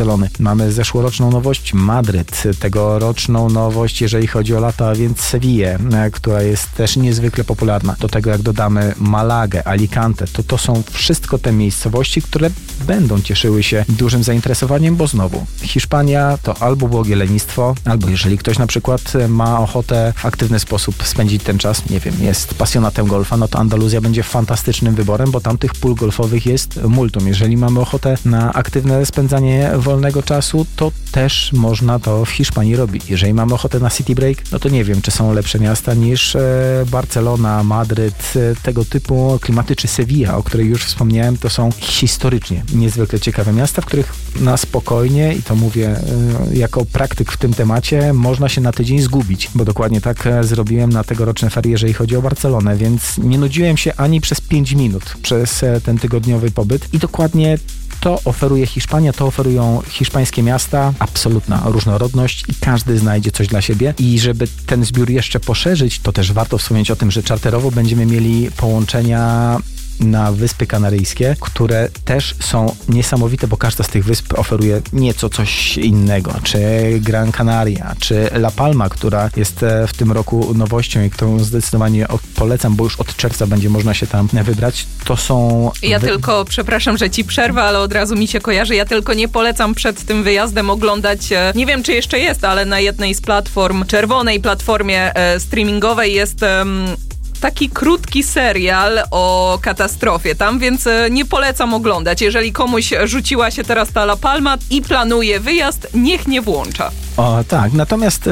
Barcelony. Mamy zeszłoroczną nowość Madryt, tegoroczną nowość, jeżeli chodzi o lata, a więc Sevillę, która jest też niezwykle popularna. Do tego jak dodamy Malagę, Alicante, to są wszystko te miejscowości, które będą cieszyły się dużym zainteresowaniem, bo znowu Hiszpania to albo błogie lenistwo, albo jeżeli ktoś na przykład ma ochotę w aktywny sposób spędzić ten czas, nie wiem, jest pasjonatem golfa, no to Andaluzja będzie fantastycznym wyborem, bo tam tych pól golfowych jest multum. Jeżeli mamy ochotę na aktywne spędzanie wolnego czasu, to też można to w Hiszpanii robić. Jeżeli mamy ochotę na city break, no to nie wiem, czy są lepsze miasta niż Barcelona, Madryt, tego typu klimaty, czy Sevilla, o której już wspomniałem, to są historycznie niezwykle ciekawe miasta, w których na spokojnie, i to mówię jako praktyk w tym temacie, można się na tydzień zgubić, bo dokładnie tak zrobiłem na tegoroczne ferie, jeżeli chodzi o Barcelonę, więc nie nudziłem się ani przez 5 minut przez ten tygodniowy pobyt i dokładnie to oferuje Hiszpania, to oferują hiszpańskie miasta, absolutna różnorodność i każdy znajdzie coś dla siebie. I żeby ten zbiór jeszcze poszerzyć, to też warto wspomnieć o tym, że czarterowo będziemy mieli połączenia na Wyspy Kanaryjskie, które też są niesamowite, bo każda z tych wysp oferuje nieco coś innego. Czy Gran Canaria, czy La Palma, która jest w tym roku nowością i którą zdecydowanie polecam, bo już od czerwca będzie można się tam wybrać. To są... Ja tylko, przepraszam, że ci przerwę, ale od razu mi się kojarzy. Ja tylko nie polecam przed tym wyjazdem oglądać, nie wiem czy jeszcze jest, ale na jednej z platform, czerwonej platformie streamingowej jest... taki krótki serial o katastrofie tam, więc nie polecam oglądać. Jeżeli komuś rzuciła się teraz ta La Palma i planuje wyjazd, niech nie włącza. O tak, natomiast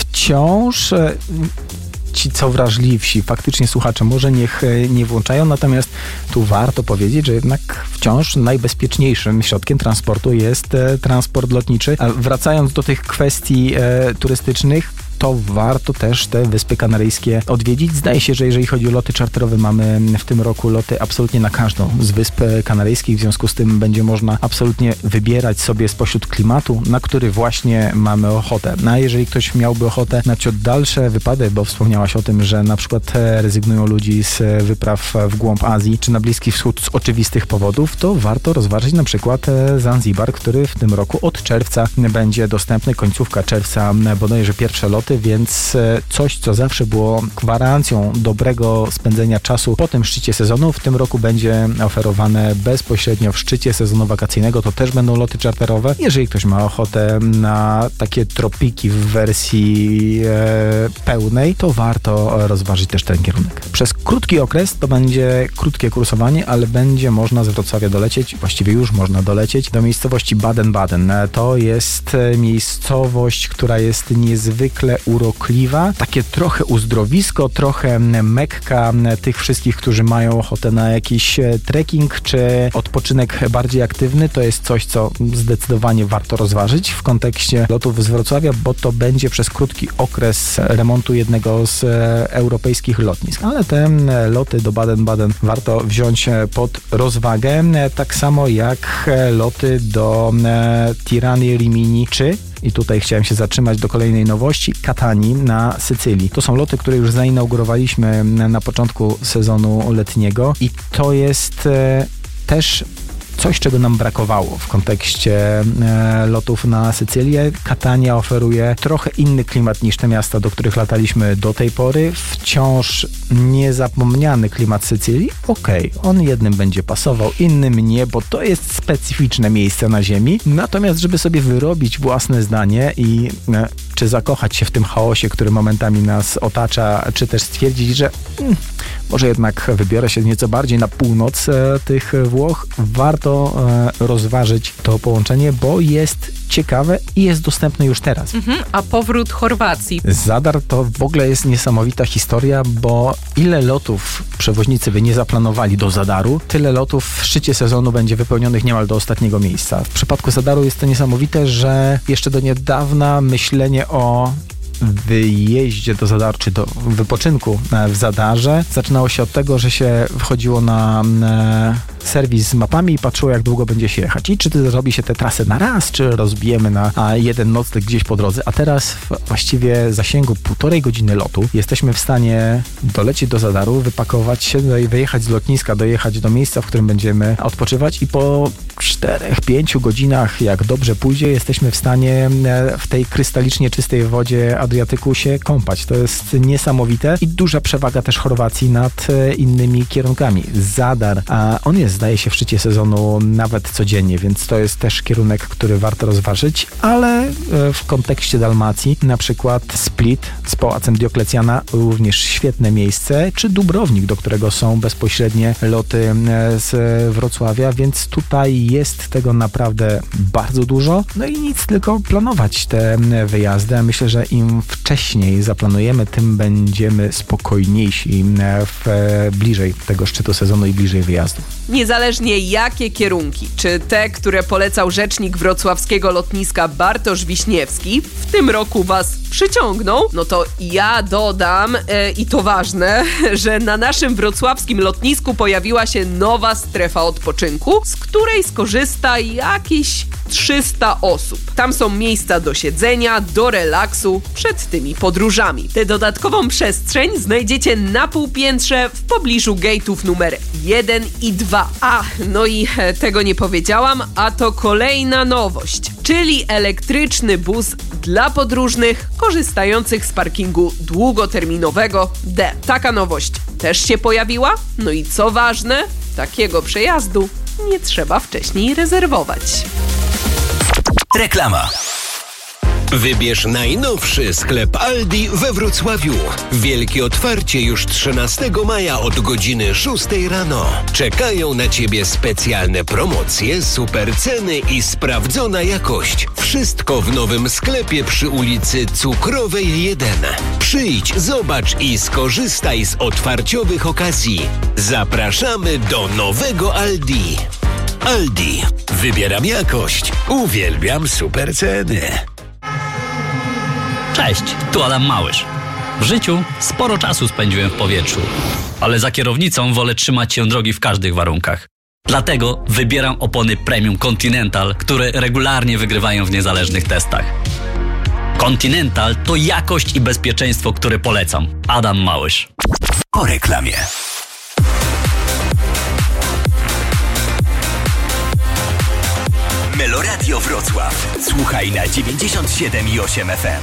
wciąż ci co wrażliwsi, faktycznie słuchacze, może niech nie włączają, natomiast tu warto powiedzieć, że jednak wciąż najbezpieczniejszym środkiem transportu jest transport lotniczy. A wracając do tych kwestii turystycznych, to warto też te Wyspy Kanaryjskie odwiedzić. Zdaje się, że jeżeli chodzi o loty czarterowe, mamy w tym roku loty absolutnie na każdą z Wysp Kanaryjskich, w związku z tym będzie można absolutnie wybierać sobie spośród klimatu, na który właśnie mamy ochotę. No a jeżeli ktoś miałby ochotę na ciut dalsze wypady, bo wspomniałaś o tym, że na przykład rezygnują ludzi z wypraw w głąb Azji czy na Bliski Wschód z oczywistych powodów, to warto rozważyć na przykład Zanzibar, który w tym roku od czerwca będzie dostępny, końcówka czerwca, bodajże pierwsze loty, więc coś, co zawsze było gwarancją dobrego spędzenia czasu po tym szczycie sezonu, w tym roku będzie oferowane bezpośrednio w szczycie sezonu wakacyjnego. To też będą loty czarterowe. Jeżeli ktoś ma ochotę na takie tropiki w wersji pełnej, to warto rozważyć też ten kierunek. Przez krótki okres to będzie krótkie kursowanie, ale będzie można z Wrocławia dolecieć, właściwie już można dolecieć do miejscowości Baden-Baden. To jest miejscowość, która jest niezwykle urokliwa, takie trochę uzdrowisko, trochę mekka tych wszystkich, którzy mają ochotę na jakiś trekking czy odpoczynek bardziej aktywny. To jest coś, co zdecydowanie warto rozważyć w kontekście lotów z Wrocławia, bo to będzie przez krótki okres remontu jednego z europejskich lotnisk. Ale te loty do Baden-Baden warto wziąć pod rozwagę, tak samo jak loty do Tirany, Rimini czy, i tutaj chciałem się zatrzymać do kolejnej nowości, Katanii na Sycylii. To są loty, które już zainaugurowaliśmy na początku sezonu letniego i to jest też coś, czego nam brakowało w kontekście lotów na Sycylię. Katania oferuje trochę inny klimat niż te miasta, do których lataliśmy do tej pory. Wciąż niezapomniany klimat Sycylii. Okej, on jednym będzie pasował, innym nie, bo to jest specyficzne miejsce na ziemi. Natomiast, żeby sobie wyrobić własne zdanie i czy zakochać się w tym chaosie, który momentami nas otacza, czy też stwierdzić, że może jednak wybiorę się nieco bardziej na północ tych Włoch, warto rozważyć to połączenie, bo jest ciekawe i jest dostępne już teraz. A powrót Chorwacji? Zadar to w ogóle jest niesamowita historia, bo ile lotów przewoźnicy by nie zaplanowali do Zadaru, tyle lotów w szczycie sezonu będzie wypełnionych niemal do ostatniego miejsca. W przypadku Zadaru jest to niesamowite, że jeszcze do niedawna myślenie o wyjeździe do Zadaru, czy do wypoczynku w Zadarze zaczynało się od tego, że się wchodziło na serwis z mapami i patrzyło, jak długo będzie się jechać. I czy zrobi się tę trasę na raz, czy rozbijemy na jeden nocleg gdzieś po drodze. A teraz w właściwie zasięgu 1,5 godziny lotu jesteśmy w stanie dolecieć do Zadaru, wypakować się, wyjechać z lotniska, dojechać do miejsca, w którym będziemy odpoczywać i po 4-5 godzinach, jak dobrze pójdzie, jesteśmy w stanie w tej krystalicznie czystej wodzie Adriatyku się kąpać. To jest niesamowite i duża przewaga też Chorwacji nad innymi kierunkami. Zadar, a on jest, zdaje się, w szczycie sezonu nawet codziennie, więc to jest też kierunek, który warto rozważyć, ale w kontekście Dalmacji, na przykład Split z Pałacem Dioklecjana, również świetne miejsce, czy Dubrownik, do którego są bezpośrednie loty z Wrocławia, więc tutaj jest tego naprawdę bardzo dużo. No i nic, tylko planować te wyjazdy. Myślę, że im wcześniej zaplanujemy, tym będziemy spokojniejsi bliżej tego szczytu sezonu i bliżej wyjazdu. Niezależnie jakie kierunki, czy te, które polecał rzecznik wrocławskiego lotniska Bartosz Wiśniewski, w tym roku was przyciągną, no to ja dodam, i to ważne, że na naszym wrocławskim lotnisku pojawiła się nowa strefa odpoczynku, z której skorzysta jakieś 300 osób. Tam są miejsca do siedzenia, do relaksu przed tymi podróżami. Tę dodatkową przestrzeń znajdziecie na półpiętrze w pobliżu gate'ów numer 1 i 2. No i tego nie powiedziałam, a to kolejna nowość, czyli elektryczny bus dla podróżnych korzystających z parkingu długoterminowego D. Taka nowość też się pojawiła. No i co ważne, takiego przejazdu nie trzeba wcześniej rezerwować. Reklama. Wybierz najnowszy sklep Aldi we Wrocławiu. Wielkie otwarcie już 13 maja od godziny 6 rano. Czekają na Ciebie specjalne promocje, super ceny i sprawdzona jakość. Wszystko w nowym sklepie przy ulicy Cukrowej 1. Przyjdź, zobacz i skorzystaj z otwarciowych okazji. Zapraszamy do nowego Aldi. Aldi. Wybieram jakość. Uwielbiam super ceny. Cześć, tu Adam Małysz. W życiu sporo czasu spędziłem w powietrzu, ale za kierownicą wolę trzymać się drogi w każdych warunkach. Dlatego wybieram opony Premium Continental, które regularnie wygrywają w niezależnych testach. Continental to jakość i bezpieczeństwo, które polecam. Adam Małysz. Po reklamie. Meloradio Wrocław. Słuchaj na 97,8 FM.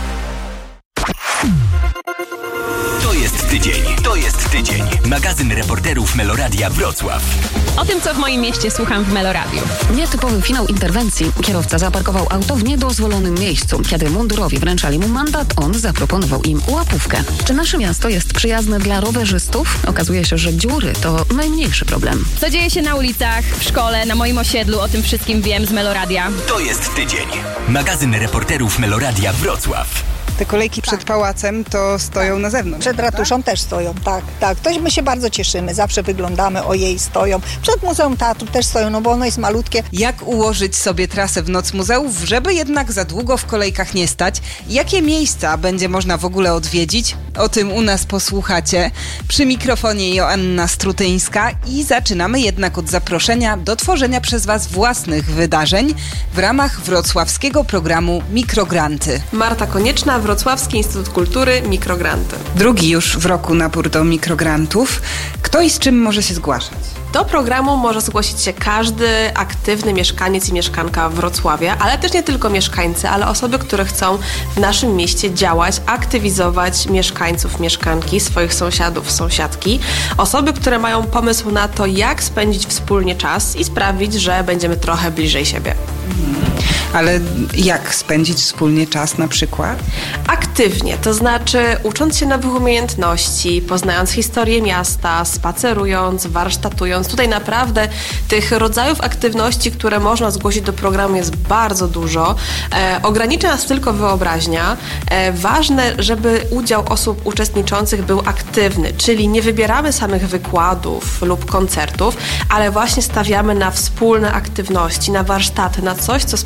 To jest tydzień. Magazyn reporterów Meloradia Wrocław. O tym, co w moim mieście słucham w Meloradiu. Nietypowy finał interwencji. Kierowca zaparkował auto w niedozwolonym miejscu. Kiedy mundurowi wręczali mu mandat, on zaproponował im łapówkę. Czy nasze miasto jest przyjazne dla rowerzystów? Okazuje się, że dziury to najmniejszy problem. Co dzieje się na ulicach, w szkole, na moim osiedlu, o tym wszystkim wiem z Meloradia. To jest tydzień. Magazyn reporterów Meloradia Wrocław. Te kolejki przed pałacem to stoją na zewnątrz. Przed ratuszą też stoją, tak. To my się bardzo cieszymy, zawsze wyglądamy, ojej, stoją. Przed Muzeum Teatru też stoją, no bo ono jest malutkie. Jak ułożyć sobie trasę w Noc Muzeów, żeby jednak za długo w kolejkach nie stać? Jakie miejsca będzie można w ogóle odwiedzić? O tym u nas posłuchacie. Przy mikrofonie Joanna Strutyńska i zaczynamy jednak od zaproszenia do tworzenia przez Was własnych wydarzeń w ramach wrocławskiego programu Mikrogranty. Marta Konieczna, Wrocławski Instytut Kultury, Mikrogranty. Drugi już w roku nabór do mikrograntów. Kto i z czym może się zgłaszać? Do programu może zgłosić się każdy aktywny mieszkaniec i mieszkanka Wrocławia, ale też nie tylko mieszkańcy, ale osoby, które chcą w naszym mieście działać, aktywizować mieszkańców, mieszkanki, swoich sąsiadów, sąsiadki. Osoby, które mają pomysł na to, jak spędzić wspólnie czas i sprawić, że będziemy trochę bliżej siebie. Ale jak spędzić wspólnie czas na przykład? Aktywnie, to znaczy ucząc się nowych umiejętności, poznając historię miasta, spacerując, warsztatując. Tutaj naprawdę tych rodzajów aktywności, które można zgłosić do programu jest bardzo dużo. Ogranicza nas tylko wyobraźnia. Ważne, żeby udział osób uczestniczących był aktywny, czyli nie wybieramy samych wykładów lub koncertów, ale właśnie stawiamy na wspólne aktywności, na warsztaty, na coś, co sprawia,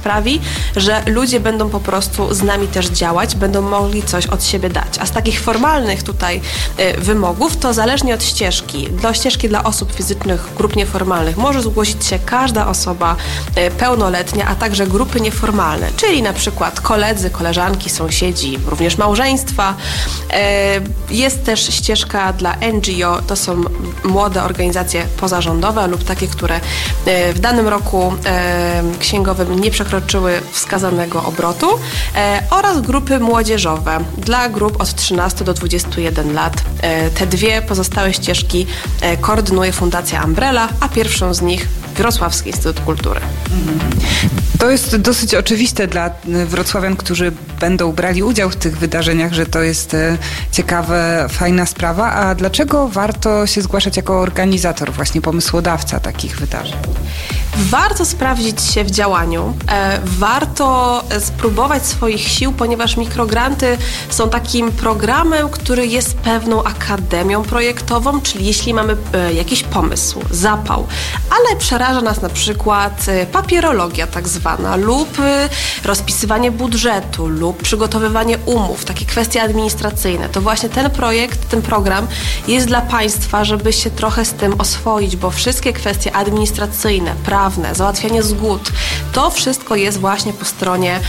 sprawi, że ludzie będą po prostu z nami też działać, będą mogli coś od siebie dać. A z takich formalnych tutaj wymogów, to zależnie od ścieżki, dla osób fizycznych, grup nieformalnych może zgłosić się każda osoba pełnoletnia, a także grupy nieformalne, czyli na przykład koledzy, koleżanki, sąsiedzi, również małżeństwa. Jest też ścieżka dla NGO, to są młode organizacje pozarządowe lub takie, które w danym roku księgowym nie przekroczyły wskazanego obrotu, oraz grupy młodzieżowe dla grup od 13 do 21 lat. Te dwie pozostałe ścieżki koordynuje Fundacja Umbrella, a pierwszą z nich Wrocławski Instytut Kultury. To jest dosyć oczywiste dla wrocławian, którzy będą brali udział w tych wydarzeniach, że to jest ciekawa, fajna sprawa. A dlaczego warto się zgłaszać jako organizator, właśnie pomysłodawca takich wydarzeń? Warto sprawdzić się w działaniu, warto spróbować swoich sił, ponieważ mikrogranty są takim programem, który jest pewną akademią projektową, czyli jeśli mamy jakiś pomysł, zapał, ale przeraża nas na przykład papierologia tak zwana lub rozpisywanie budżetu lub przygotowywanie umów, takie kwestie administracyjne, to właśnie ten projekt, ten program jest dla Państwa, żeby się trochę z tym oswoić, bo wszystkie kwestie administracyjne, prawne, załatwianie zgód, to wszystko jest właśnie po stronie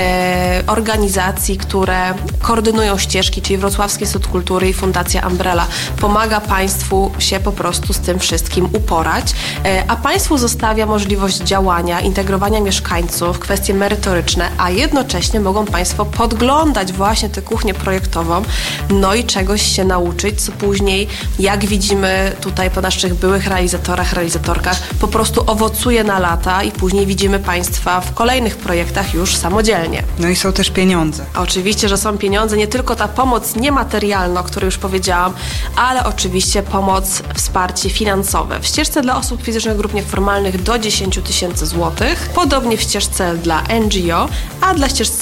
organizacji, które koordynują ścieżki, czyli Wrocławski Instytut Kultury i Fundacja Umbrella. Pomaga Państwu się po prostu z tym wszystkim uporać, a Państwu zostawia możliwość działania, integrowania mieszkańców, kwestie merytoryczne, a jednocześnie mogą Państwo podglądać właśnie tę kuchnię projektową, no i czegoś się nauczyć, co później, jak widzimy tutaj po naszych byłych realizatorach, realizatorkach, po prostu owocuje na lata i później widzimy Państwa w kolejnych projektach już samodzielnie. No i są też pieniądze. Oczywiście, że są pieniądze, nie tylko ta pomoc niematerialna, o której już powiedziałam, ale oczywiście pomoc, wsparcie finansowe. W ścieżce dla osób fizycznych grup nieformalnych do 10 000 złotych, podobnie w ścieżce dla NGO, a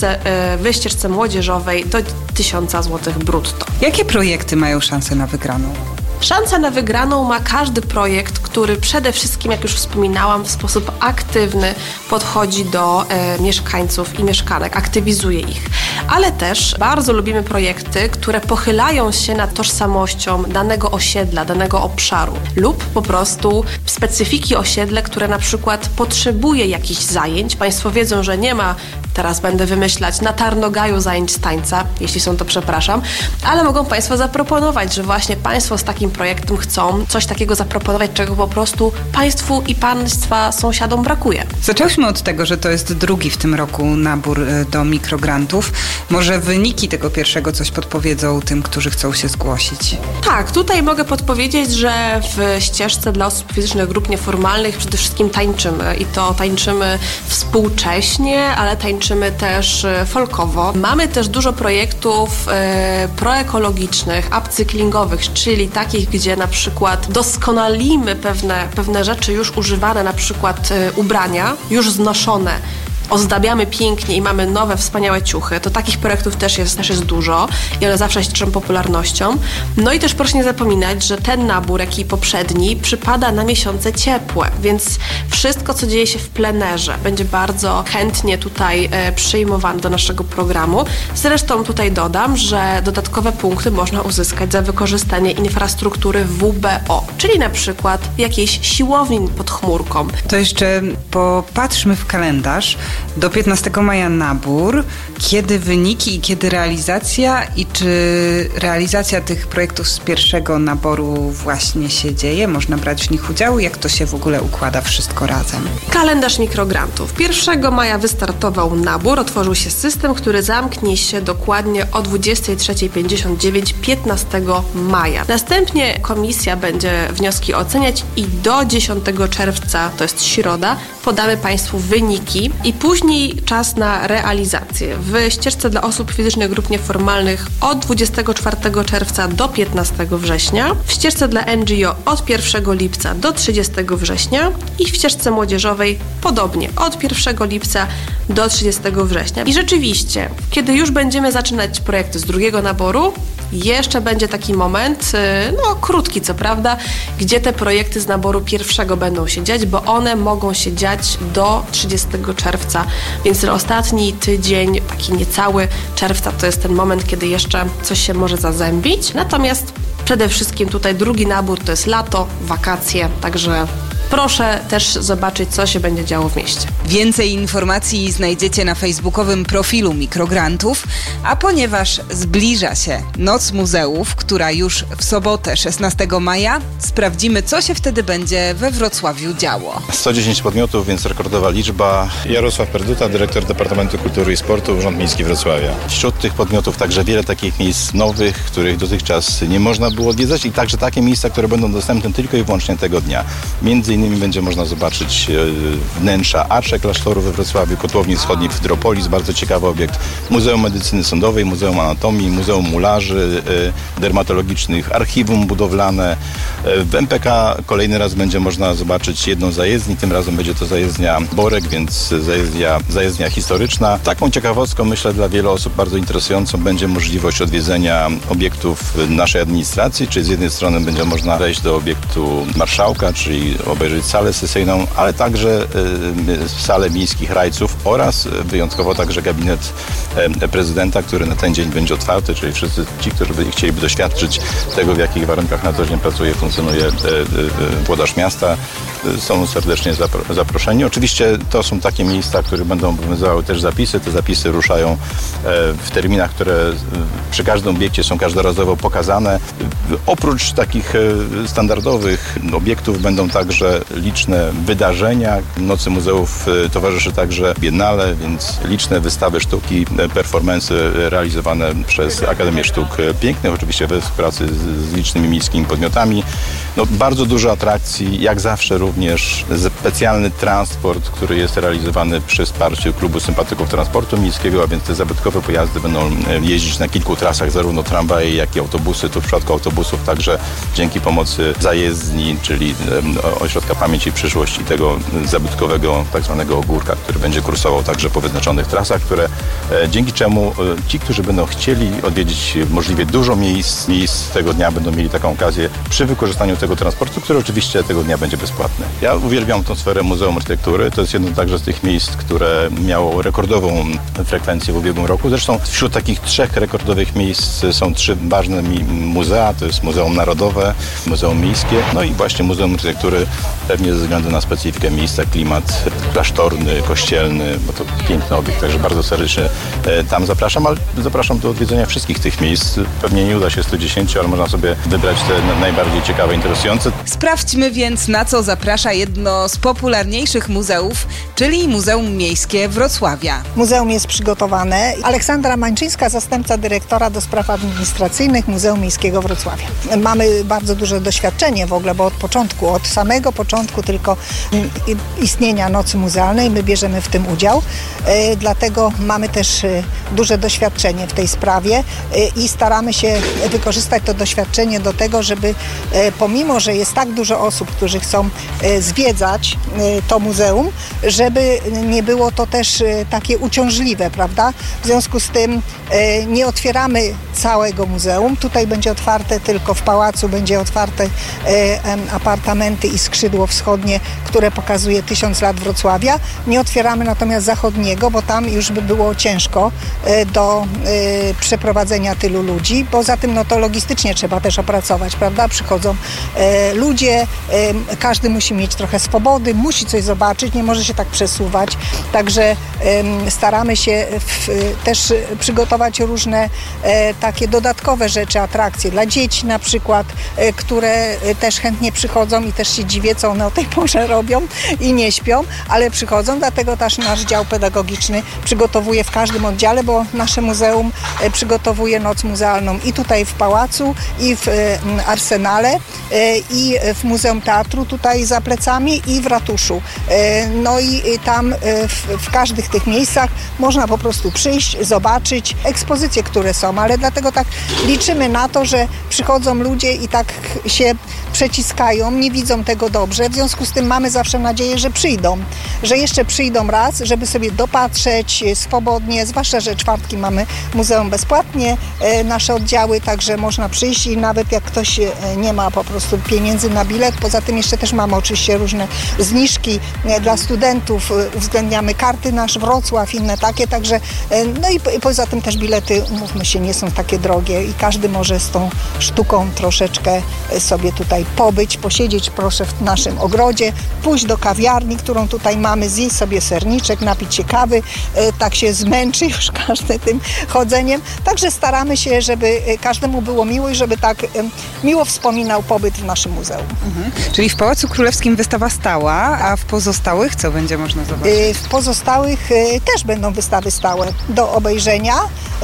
w ścieżce młodzieżowej do 1000 złotych brutto. Jakie projekty mają szansę na wygraną? Szansę na wygraną ma każdy projekt, który przede wszystkim, jak już wspominałam, w sposób aktywny podchodzi do mieszkańców i mieszkanek, aktywizuje ich. Ale też bardzo lubimy projekty, które pochylają się nad tożsamością danego osiedla, danego obszaru lub po prostu specyfiki osiedla, które na przykład potrzebuje jakichś zajęć. Państwo wiedzą, że nie ma, teraz będę wymyślać, na Tarnogaju zajęć z tańca, jeśli są to, przepraszam, ale mogą Państwo zaproponować, że właśnie Państwo z takim projektem chcą coś takiego zaproponować, czego po prostu Państwu i Państwa sąsiadom brakuje. Zaczęłyśmy od tego, że to jest drugi w tym roku nabór do mikrograntów. Może wyniki tego pierwszego coś podpowiedzą tym, którzy chcą się zgłosić? Tak, tutaj mogę podpowiedzieć, że w ścieżce dla osób fizycznych grup nieformalnych przede wszystkim tańczymy i to tańczymy współcześnie, ale tańczymy też folkowo. Mamy też dużo projektów proekologicznych, upcyklingowych, czyli takich, gdzie na przykład doskonalimy pewne rzeczy już używane, na przykład ubrania, już znoszone, ozdabiamy pięknie i mamy nowe, wspaniałe ciuchy, to takich projektów też jest dużo i one zawsze się cieszą popularnością. No i też proszę nie zapominać, że ten nabór, jak i poprzedni, przypada na miesiące ciepłe, więc wszystko, co dzieje się w plenerze, będzie bardzo chętnie tutaj przyjmowane do naszego programu. Zresztą tutaj dodam, że dodatkowe punkty można uzyskać za wykorzystanie infrastruktury WBO, czyli na przykład jakiejś siłowni pod chmurką. To jeszcze popatrzmy w kalendarz. Do 15 maja nabór. Kiedy wyniki i kiedy realizacja? I czy realizacja tych projektów z pierwszego naboru właśnie się dzieje? Można brać w nich udział? Jak to się w ogóle układa wszystko razem? Kalendarz mikrograntów. 1 maja wystartował nabór, otworzył się system, który zamknie się dokładnie o 23:59 15 maja. Następnie komisja będzie wnioski oceniać i do 10 czerwca, to jest środa, podamy Państwu wyniki i później czas na realizację. W ścieżce dla osób fizycznych grup nieformalnych od 24 4 czerwca do 15 września, w ścieżce dla NGO od 1 lipca do 30 września i w ścieżce młodzieżowej podobnie od 1 lipca do 30 września. I rzeczywiście, kiedy już będziemy zaczynać projekty z drugiego naboru, jeszcze będzie taki moment, krótki co prawda, gdzie te projekty z naboru pierwszego będą się dziać, bo one mogą się dziać do 30 czerwca, więc ten ostatni tydzień, taki niecały czerwca, to jest ten moment, kiedy jeszcze coś się może zazębić. Natomiast przede wszystkim tutaj drugi nabór to jest lato, wakacje, także proszę też zobaczyć, co się będzie działo w mieście. Więcej informacji znajdziecie na facebookowym profilu Mikrograntów, a ponieważ zbliża się Noc Muzeów, która już w sobotę 16 maja, sprawdzimy, co się wtedy będzie we Wrocławiu działo. 110 podmiotów, więc rekordowa liczba. Jarosław Perduta, dyrektor Departamentu Kultury i Sportu, Urząd Miejski Wrocławia. Wśród tych podmiotów także wiele takich miejsc nowych, których dotychczas nie można było odwiedzać i także takie miejsca, które będą dostępne tylko i wyłącznie tego dnia. Między innymi będzie można zobaczyć wnętrza Arsze Klasztoru we Wrocławiu, Kotłowni Wschodniej w Hydropolis, bardzo ciekawy obiekt, Muzeum Medycyny Sądowej, Muzeum Anatomii, Muzeum Mularzy Dermatologicznych, Archiwum Budowlane. W MPK kolejny raz będzie można zobaczyć jedną zajezdnię, tym razem będzie to zajezdnia Borek, więc zajezdnia historyczna. Taką ciekawostką, myślę, dla wielu osób bardzo interesującą będzie możliwość odwiedzenia obiektów naszej administracji, czyli z jednej strony będzie można wejść do obiektu marszałka, czyli obejrzeć salę sesyjną, ale także salę miejskich rajców oraz wyjątkowo także gabinet prezydenta, który na ten dzień będzie otwarty, czyli wszyscy ci, którzy chcieliby doświadczyć tego, w jakich warunkach na co dzień pracuje, funkcjonuje włodarz miasta, są serdecznie zaproszeni. Oczywiście to są takie miejsca, które będą obowiązywały też zapisy. Te zapisy ruszają w terminach, które przy każdym obiekcie są każdorazowo pokazane. Oprócz takich standardowych obiektów będą także liczne wydarzenia. Nocy Muzeów towarzyszy także Biennale, więc liczne wystawy sztuki, performance realizowane przez Akademię Sztuk Pięknych, oczywiście we współpracy z licznymi miejskimi podmiotami. Bardzo dużo atrakcji, jak zawsze również specjalny transport, który jest realizowany przy wsparciu Klubu Sympatyków Transportu Miejskiego, a więc te zabytkowe pojazdy będą jeździć na kilku trasach, zarówno tramwaje, jak i autobusy. Tu w przypadku autobusów także dzięki pomocy zajezdni, czyli Ośrodka Pamięci i Przyszłości, tego zabytkowego tak zwanego ogórka, który będzie kursował także po wyznaczonych trasach, dzięki czemu ci, którzy będą chcieli odwiedzić możliwie dużo miejsc tego dnia, będą mieli taką okazję przy wykorzystaniu tego transportu, który oczywiście tego dnia będzie bezpłatny. Ja uwielbiam tą sferę Muzeum Architektury. To jest jedno także z tych miejsc, które miało rekordową frekwencję w ubiegłym roku. Zresztą wśród takich 3 rekordowych miejsc są 3 ważne muzea. To jest Muzeum Narodowe, Muzeum Miejskie, i właśnie Muzeum Architektury, pewnie ze względu na specyfikę miejsca, klimat klasztorny, kościelny, bo to piękny obiekt, także bardzo serdecznie tam zapraszam, ale zapraszam do odwiedzenia wszystkich tych miejsc. Pewnie nie uda się 110, ale można sobie wybrać te najbardziej ciekawe, interesujące. Sprawdźmy więc, na co zaprasza jedno z popularniejszych muzeów, czyli Muzeum Miejskie Wrocławia. Muzeum jest przygotowane. Aleksandra Mańczyńska, zastępca dyrektora do spraw administracyjnych Muzeum Miejskiego Wrocławia. Mamy bardzo duże doświadczenie w ogóle, bo od samego początku tylko istnienia Nocy Muzealnej my bierzemy w tym udział. Dlatego mamy też duże doświadczenie w tej sprawie i staramy się wykorzystać to doświadczenie do tego, żeby pomimo, że jest tak dużo osób, którzy chcą zwiedzać to muzeum, żeby nie było to też takie uciążliwe, prawda? W związku z tym nie otwieramy całego muzeum. Tutaj będzie otwarte tylko w pałacu, będzie otwarte apartamenty i skrzydło wschodnie, które pokazuje 1000 lat Wrocławia. Nie otwieramy natomiast zachodniego, bo tam już by było ciężko do przeprowadzenia tylu ludzi. Poza tym to logistycznie trzeba też opracować, prawda? Przychodzą ludzie, każdy musi mieć trochę swobody, musi coś zobaczyć, nie może się tak przesuwać. Także staramy się też przygotować różne takie dodatkowe rzeczy, atrakcje dla dzieci na przykład, które też chętnie przychodzą i też się dziwię, co one o tej porze robią i nie śpią, ale przychodzą, dlatego też nasz dział pedagogiczny przygotowuje w każdym oddziale, bo bo nasze muzeum przygotowuje noc muzealną i tutaj w Pałacu, i w Arsenale, i w Muzeum Teatru tutaj za plecami, i w ratuszu. No i tam w każdych tych miejscach można po prostu przyjść, zobaczyć ekspozycje, które są, ale dlatego tak liczymy na to, że przychodzą ludzie i tak się przeciskają, nie widzą tego dobrze, w związku z tym mamy zawsze nadzieję, że przyjdą, że jeszcze przyjdą raz, żeby sobie dopatrzeć swobodnie, zwłaszcza, że czwartki mamy muzeum bezpłatnie, nasze oddziały, także można przyjść i nawet jak ktoś nie ma po prostu pieniędzy na bilet, poza tym jeszcze też mamy oczywiście różne zniżki dla studentów, uwzględniamy karty nasz Wrocław, inne takie, także no i poza tym też bilety, umówmy się, nie są takie drogie i każdy może z tą sztuką troszeczkę sobie tutaj pobyć, posiedzieć proszę w naszym ogrodzie, pójść do kawiarni, którą tutaj mamy, zjeść sobie serniczek, napić się kawy, tak się zmęczy już każdy tym chodzeniem, także staramy się, żeby każdemu było miło i żeby tak miło wspominał pobyt w naszym muzeum. Czyli w Pałacu Królewskim wystawa stała, a w pozostałych co będzie można zobaczyć? W pozostałych też będą wystawy stałe do obejrzenia.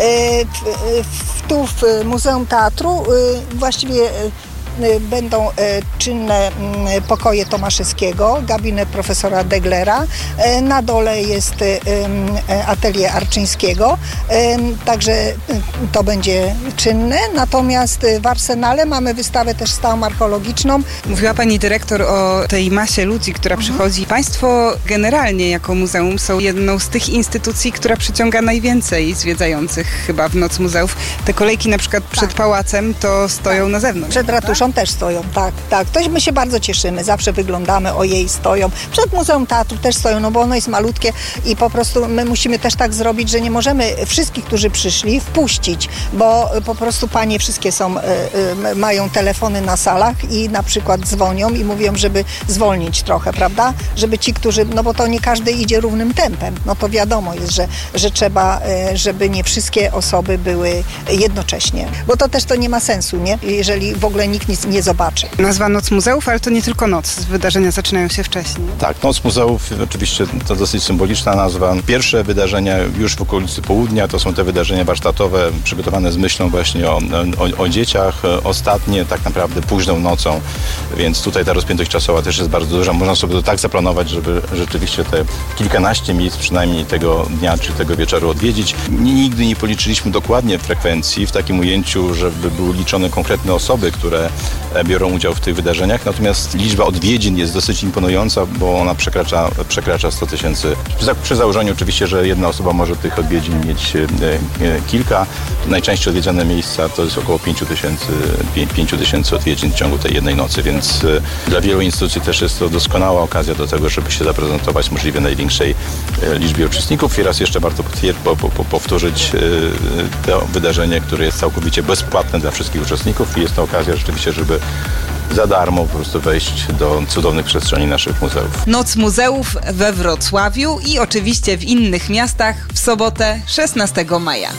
Tu w Muzeum Teatru właściwie będą czynne pokoje Tomaszewskiego, gabinet profesora Deglera. Na dole jest atelier Arczyńskiego, także to będzie czynne. Natomiast w Arsenale mamy wystawę też stałą archeologiczną. Mówiła pani dyrektor o tej masie ludzi, która przychodzi. Państwo generalnie jako muzeum są jedną z tych instytucji, która przyciąga najwięcej zwiedzających chyba w Noc Muzeów. Te kolejki na przykład przed pałacem to stoją na zewnątrz. Przed ratuszą też stoją, tak. To my się bardzo cieszymy, zawsze wyglądamy, ojej, stoją. Przed Muzeum Teatru też stoją, no bo ono jest malutkie i po prostu my musimy też tak zrobić, że nie możemy wszystkich, którzy przyszli, wpuścić, bo po prostu panie wszystkie mają telefony na salach i na przykład dzwonią i mówią, żeby zwolnić trochę, prawda? Żeby ci, którzy, no bo to nie każdy idzie równym tempem, no to wiadomo jest, że trzeba, żeby nie wszystkie osoby były jednocześnie, bo to też to nie ma sensu, nie? Jeżeli w ogóle nikt nic nie zobaczy. Nazwa Noc Muzeów, ale to nie tylko noc. Wydarzenia zaczynają się wcześniej. Tak, Noc Muzeów, oczywiście to dosyć symboliczna nazwa. Pierwsze wydarzenia już w okolicy południa to są te wydarzenia warsztatowe przygotowane z myślą właśnie o dzieciach. Ostatnie tak naprawdę późną nocą, więc tutaj ta rozpiętość czasowa też jest bardzo duża. Można sobie to tak zaplanować, żeby rzeczywiście te kilkanaście miejsc przynajmniej tego dnia czy tego wieczoru odwiedzić. Nigdy nie policzyliśmy dokładnie frekwencji w takim ujęciu, żeby były liczone konkretne osoby, które biorą udział w tych wydarzeniach. Natomiast liczba odwiedzin jest dosyć imponująca, bo ona przekracza 100 000. Przy założeniu oczywiście, że jedna osoba może tych odwiedzin mieć kilka. Najczęściej odwiedzane miejsca to jest około 5 000 odwiedzin w ciągu tej jednej nocy, więc dla wielu instytucji też jest to doskonała okazja do tego, żeby się zaprezentować możliwie największej liczbie uczestników i raz jeszcze warto powtórzyć to wydarzenie, które jest całkowicie bezpłatne dla wszystkich uczestników i jest to okazja rzeczywiście, żeby za darmo po prostu wejść do cudownych przestrzeni naszych muzeów. Noc Muzeów we Wrocławiu i oczywiście w innych miastach w sobotę 16 maja.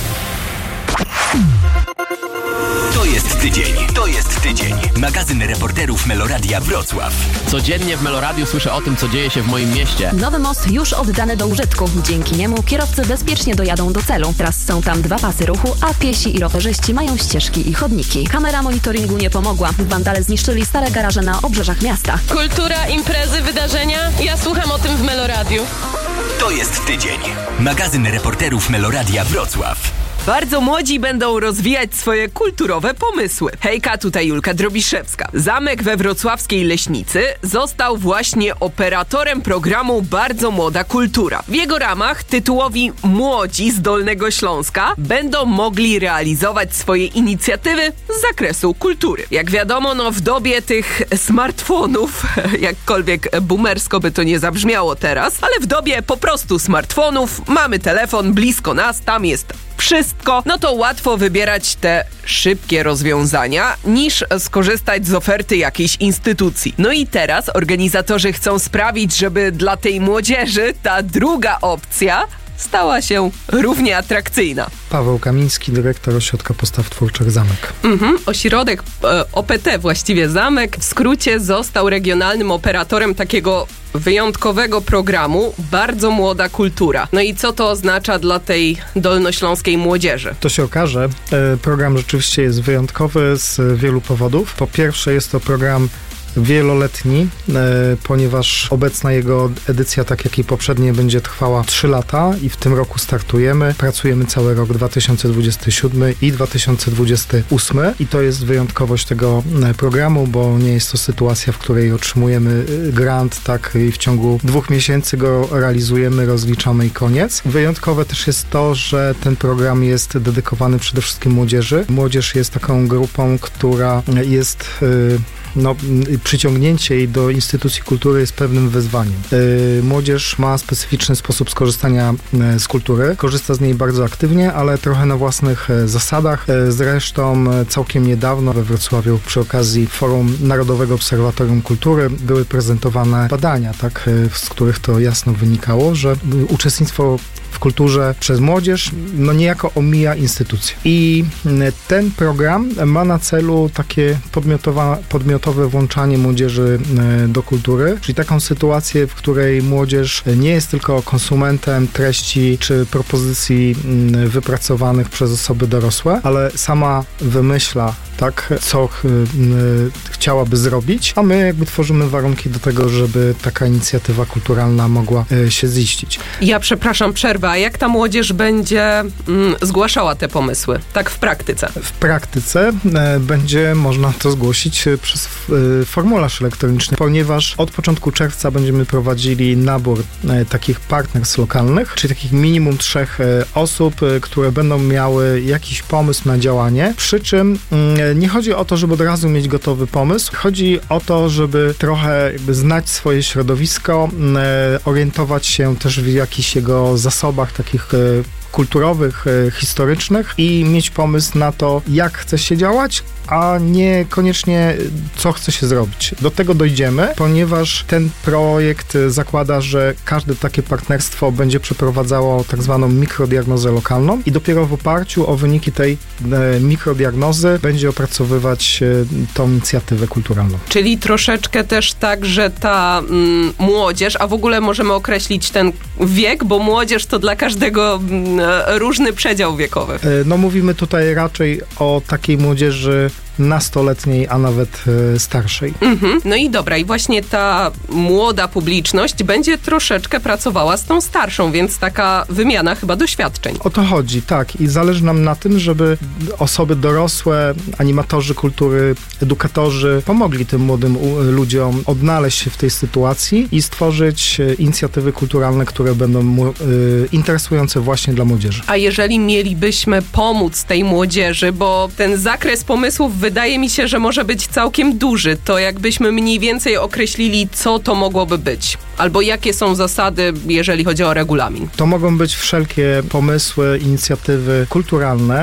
To jest tydzień. Magazyn reporterów Meloradia Wrocław. Codziennie w Meloradiu słyszę o tym, co dzieje się w moim mieście. Nowy most już oddany do użytku. Dzięki niemu kierowcy bezpiecznie dojadą do celu. Teraz są tam 2 pasy ruchu, a piesi i rowerzyści mają ścieżki i chodniki. Kamera monitoringu nie pomogła. Wandale zniszczyli stare garaże na obrzeżach miasta. Kultura, imprezy, wydarzenia. Ja słucham o tym w Meloradiu. To jest tydzień. Magazyn reporterów Meloradia Wrocław. Bardzo młodzi będą rozwijać swoje kulturowe pomysły. Hejka, tutaj Julka Drobiszewska. Zamek we wrocławskiej Leśnicy został właśnie operatorem programu Bardzo Młoda Kultura. W jego ramach tytułowi Młodzi z Dolnego Śląska będą mogli realizować swoje inicjatywy z zakresu kultury. Jak wiadomo, w dobie tych smartfonów, jakkolwiek boomersko by to nie zabrzmiało teraz, ale w dobie po prostu smartfonów mamy telefon blisko nas, tam jest wszystko, no to łatwo wybierać te szybkie rozwiązania, niż skorzystać z oferty jakiejś instytucji. No i teraz organizatorzy chcą sprawić, żeby dla tej młodzieży ta druga opcja stała się równie atrakcyjna. Paweł Kamiński, dyrektor Ośrodka Postaw Twórczych Zamek. Ośrodek OPT, właściwie Zamek, w skrócie został regionalnym operatorem takiego wyjątkowego programu Bardzo Młoda Kultura. No i co to oznacza dla tej dolnośląskiej młodzieży? To się okaże. Program rzeczywiście jest wyjątkowy z wielu powodów. Po pierwsze jest to program wieloletni, ponieważ obecna jego edycja, tak jak i poprzednie, będzie trwała 3 lata i w tym roku startujemy. Pracujemy cały rok 2027 i 2028 i to jest wyjątkowość tego programu, bo nie jest to sytuacja, w której otrzymujemy grant, tak, i w ciągu 2 miesięcy go realizujemy, rozliczamy i koniec. Wyjątkowe też jest to, że ten program jest dedykowany przede wszystkim młodzieży. Młodzież jest taką grupą, która jest przyciągnięcie jej do instytucji kultury jest pewnym wyzwaniem. Młodzież ma specyficzny sposób skorzystania z kultury. Korzysta z niej bardzo aktywnie, ale trochę na własnych zasadach. Zresztą całkiem niedawno we Wrocławiu przy okazji Forum Narodowego Obserwatorium Kultury były prezentowane badania, tak, z których to jasno wynikało, że uczestnictwo w kulturze przez młodzież niejako omija instytucje. I ten program ma na celu takie podmiotowe włączanie młodzieży do kultury, czyli taką sytuację, w której młodzież nie jest tylko konsumentem treści czy propozycji wypracowanych przez osoby dorosłe, ale sama wymyśla, tak, co chciałaby zrobić, a my jakby tworzymy warunki do tego, żeby taka inicjatywa kulturalna mogła się ziścić. Ja przepraszam, przerwę, a jak ta młodzież będzie zgłaszała te pomysły, tak w praktyce? W praktyce będzie można to zgłosić przez formularz elektroniczny, ponieważ od początku czerwca będziemy prowadzili nabór takich partners lokalnych, czyli takich minimum 3 osób, które będą miały jakiś pomysł na działanie, przy czym nie chodzi o to, żeby od razu mieć gotowy pomysł. Chodzi o to, żeby trochę jakby znać swoje środowisko, orientować się też w jakichś jego zasobach takich kulturowych, historycznych i mieć pomysł na to, jak chce się działać, a niekoniecznie co chce się zrobić. Do tego dojdziemy, ponieważ ten projekt zakłada, że każde takie partnerstwo będzie przeprowadzało tak zwaną mikrodiagnozę lokalną i dopiero w oparciu o wyniki tej mikrodiagnozy będzie opracowywać tą inicjatywę kulturalną. Czyli troszeczkę też tak, że ta młodzież, a w ogóle możemy określić ten wiek, bo młodzież to dla każdego różny przedział wiekowy. Mówimy tutaj raczej o takiej młodzieży nastoletniej, a nawet starszej. No i dobra, i właśnie ta młoda publiczność będzie troszeczkę pracowała z tą starszą, więc taka wymiana chyba doświadczeń. O to chodzi, tak. I zależy nam na tym, żeby osoby dorosłe, animatorzy kultury, edukatorzy pomogli tym młodym ludziom odnaleźć się w tej sytuacji i stworzyć inicjatywy kulturalne, które będą interesujące właśnie dla młodzieży. A jeżeli mielibyśmy pomóc tej młodzieży, bo ten zakres pomysłów wydaje mi się, że może być całkiem duży, to jakbyśmy mniej więcej określili, co to mogłoby być? Albo jakie są zasady, jeżeli chodzi o regulamin? To mogą być wszelkie pomysły, inicjatywy kulturalne.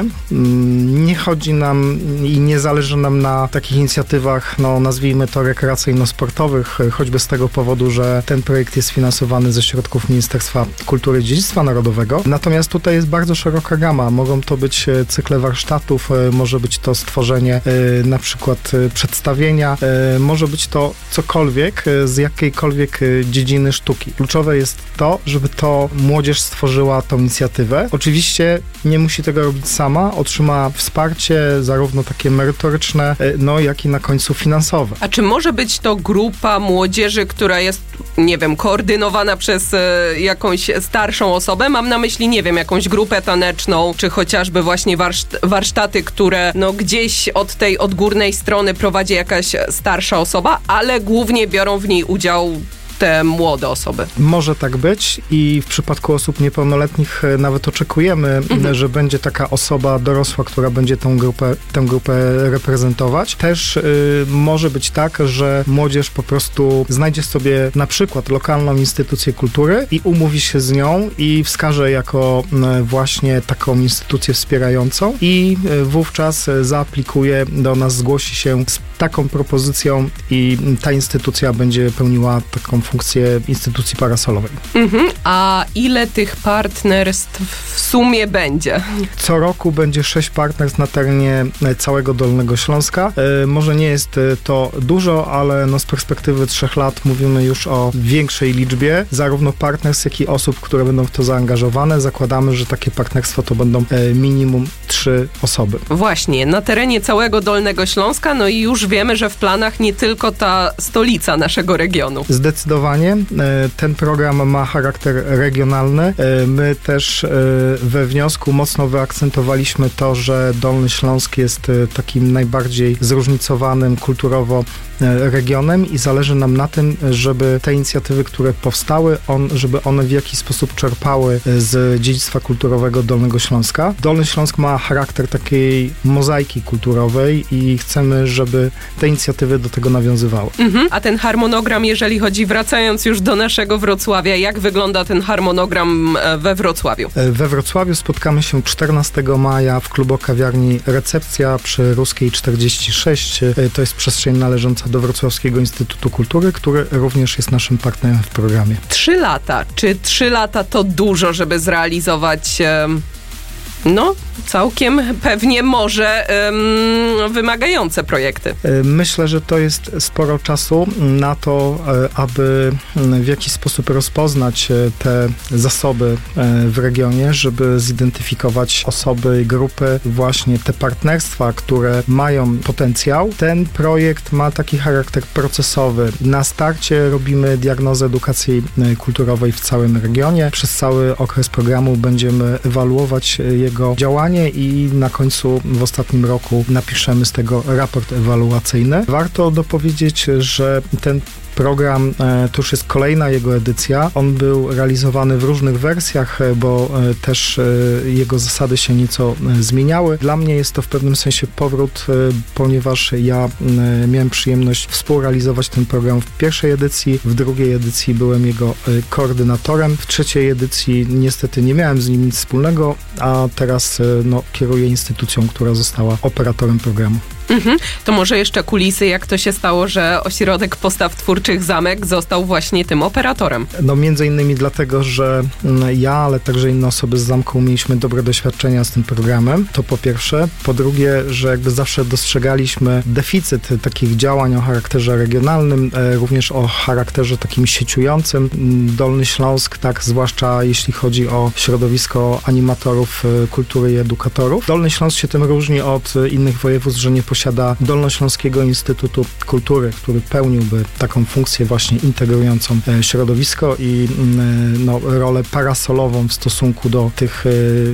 Nie chodzi nam i nie zależy nam na takich inicjatywach, nazwijmy to rekreacyjno-sportowych, choćby z tego powodu, że ten projekt jest finansowany ze środków Ministerstwa Kultury i Dziedzictwa Narodowego. Natomiast tutaj jest bardzo szeroka gama. Mogą to być cykle warsztatów, może być to stworzenie na przykład przedstawienia, może być to cokolwiek z jakiejkolwiek dziedziny sztuki. Kluczowe jest to, żeby to młodzież stworzyła tą inicjatywę. Oczywiście nie musi tego robić sama, otrzyma wsparcie zarówno takie merytoryczne, jak i na końcu finansowe. A czy może być to grupa młodzieży, która jest, nie wiem, koordynowana przez jakąś starszą osobę? Mam na myśli, nie wiem, jakąś grupę taneczną, czy chociażby właśnie warsztaty, które gdzieś od tej odgórnej strony prowadzi jakaś starsza osoba, ale głównie biorą w niej udział te młode osoby. Może tak być i w przypadku osób niepełnoletnich nawet oczekujemy, że będzie taka osoba dorosła, która będzie tę grupę reprezentować. Też może być tak, że młodzież po prostu znajdzie sobie na przykład lokalną instytucję kultury i umówi się z nią i wskaże jako właśnie taką instytucję wspierającą i wówczas zaaplikuje do nas, zgłosi się z taką propozycją i ta instytucja będzie pełniła taką funkcję instytucji parasolowej. A ile tych partnerstw w sumie będzie? Co roku będzie 6 partnerstw na terenie całego Dolnego Śląska. Może nie jest to dużo, ale no z perspektywy 3 lat mówimy już o większej liczbie, zarówno partnerstw, jak i osób, które będą w to zaangażowane. Zakładamy, że takie partnerstwo to będą minimum 3 osoby. Właśnie, na terenie całego Dolnego Śląska, no i już wiemy, że w planach nie tylko ta stolica naszego regionu. Zdecydowanie. Ten program ma charakter regionalny. My też we wniosku mocno wyakcentowaliśmy to, że Dolny Śląsk jest takim najbardziej zróżnicowanym kulturowo regionem i zależy nam na tym, żeby te inicjatywy, które powstały, żeby one w jakiś sposób czerpały z dziedzictwa kulturowego Dolnego Śląska. Dolny Śląsk ma charakter takiej mozaiki kulturowej i chcemy, żeby te inicjatywy do tego nawiązywały. A ten harmonogram, jeżeli chodzi, wracając już do naszego Wrocławia, jak wygląda ten harmonogram we Wrocławiu? We Wrocławiu spotkamy się 14 maja w klubo-kawiarni Recepcja przy Ruskiej 46. To jest przestrzeń należąca do Wrocławskiego Instytutu Kultury, który również jest naszym partnerem w programie. 3 lata. Czy 3 lata to dużo, żeby zrealizować całkiem pewnie może wymagające projekty? Myślę, że to jest sporo czasu na to, aby w jakiś sposób rozpoznać te zasoby w regionie, żeby zidentyfikować osoby i grupy, właśnie te partnerstwa, które mają potencjał. Ten projekt ma taki charakter procesowy. Na starcie robimy diagnozę edukacji kulturowej w całym regionie. Przez cały okres programu będziemy ewaluować jego działanie i na końcu w ostatnim roku napiszemy z tego raport ewaluacyjny. Warto dopowiedzieć, że ten program to już jest kolejna jego edycja. On był realizowany w różnych wersjach, bo też jego zasady się nieco zmieniały. Dla mnie jest to w pewnym sensie powrót, ponieważ ja miałem przyjemność współrealizować ten program w pierwszej edycji, w drugiej edycji byłem jego koordynatorem, w trzeciej edycji niestety nie miałem z nim nic wspólnego, a teraz kieruję instytucją, która została operatorem programu. To może jeszcze kulisy, jak to się stało, że Ośrodek Postaw Twórczych Zamek został właśnie tym operatorem? Między innymi dlatego, że ja, ale także inne osoby z zamku mieliśmy dobre doświadczenia z tym programem, to po pierwsze. Po drugie, że jakby zawsze dostrzegaliśmy deficyt takich działań o charakterze regionalnym, również o charakterze takim sieciującym. Dolny Śląsk, tak, zwłaszcza jeśli chodzi o środowisko animatorów kultury i edukatorów. Dolny Śląsk się tym różni od innych województw, że nie posiada Dolnośląskiego Instytutu Kultury, który pełniłby taką funkcję właśnie integrującą środowisko i rolę parasolową w stosunku do tych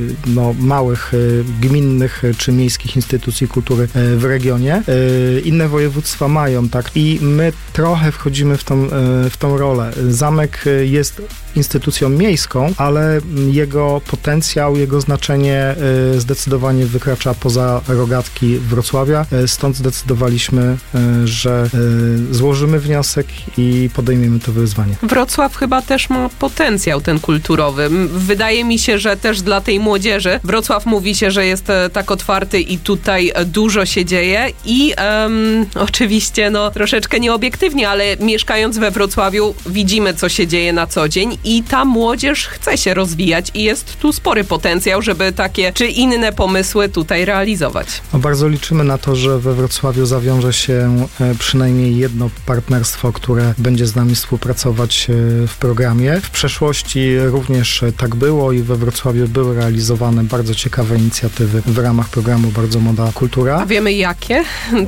małych gminnych czy miejskich instytucji kultury w regionie. Inne województwa mają, tak, i my trochę wchodzimy w tą rolę. Zamek jest instytucją miejską, ale jego potencjał, jego znaczenie zdecydowanie wykracza poza rogatki Wrocławia. Stąd zdecydowaliśmy, że złożymy wniosek i podejmiemy to wyzwanie. Wrocław chyba też ma potencjał ten kulturowy. Wydaje mi się, że też dla tej młodzieży Wrocław mówi się, że jest tak otwarty i tutaj dużo się dzieje i oczywiście troszeczkę nieobiektywnie, ale mieszkając we Wrocławiu widzimy, co się dzieje na co dzień i ta młodzież chce się rozwijać i jest tu spory potencjał, żeby takie czy inne pomysły tutaj realizować. Bardzo liczymy na to, że we Wrocławiu zawiąże się przynajmniej jedno partnerstwo, które będzie z nami współpracować w programie. W przeszłości również tak było i we Wrocławiu były realizowane bardzo ciekawe inicjatywy w ramach programu Bardzo Młoda Kultura. A wiemy jakie?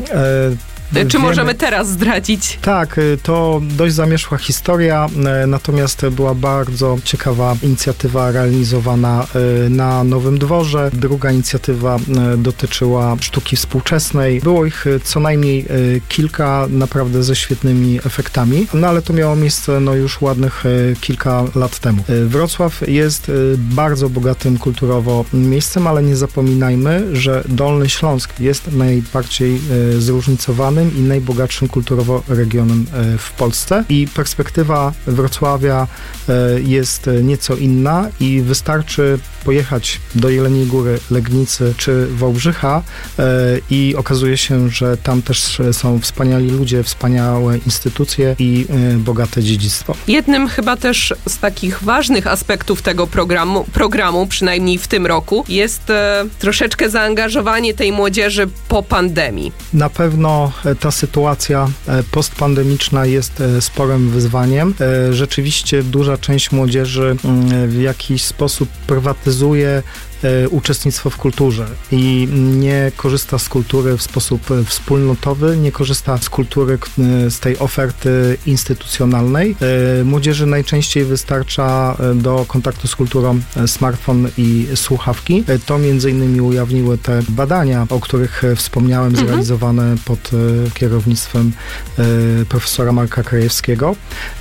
Czy możemy teraz zdradzić? Tak, to dość zamierzchła historia, natomiast była bardzo ciekawa inicjatywa realizowana na Nowym Dworze. Druga inicjatywa dotyczyła sztuki współczesnej. Było ich co najmniej kilka, naprawdę ze świetnymi efektami, ale to miało miejsce już ładnych kilka lat temu. Wrocław jest bardzo bogatym kulturowo miejscem, ale nie zapominajmy, że Dolny Śląsk jest najbardziej zróżnicowany silnym i najbogatszym kulturowo regionem w Polsce. I perspektywa Wrocławia jest nieco inna i wystarczy pojechać do Jeleniej Góry, Legnicy czy Wałbrzycha i okazuje się, że tam też są wspaniali ludzie, wspaniałe instytucje i bogate dziedzictwo. Jednym chyba też z takich ważnych aspektów tego programu, przynajmniej w tym roku, jest troszeczkę zaangażowanie tej młodzieży po pandemii. Na pewno ta sytuacja postpandemiczna jest sporym wyzwaniem. Rzeczywiście duża część młodzieży w jakiś sposób prywatyzuje uczestnictwo w kulturze i nie korzysta z kultury w sposób wspólnotowy, nie korzysta z kultury, z tej oferty instytucjonalnej. Młodzieży najczęściej wystarcza do kontaktu z kulturą smartfon i słuchawki. To między innymi ujawniły te badania, o których wspomniałem, zrealizowane pod kierownictwem profesora Marka Krajewskiego.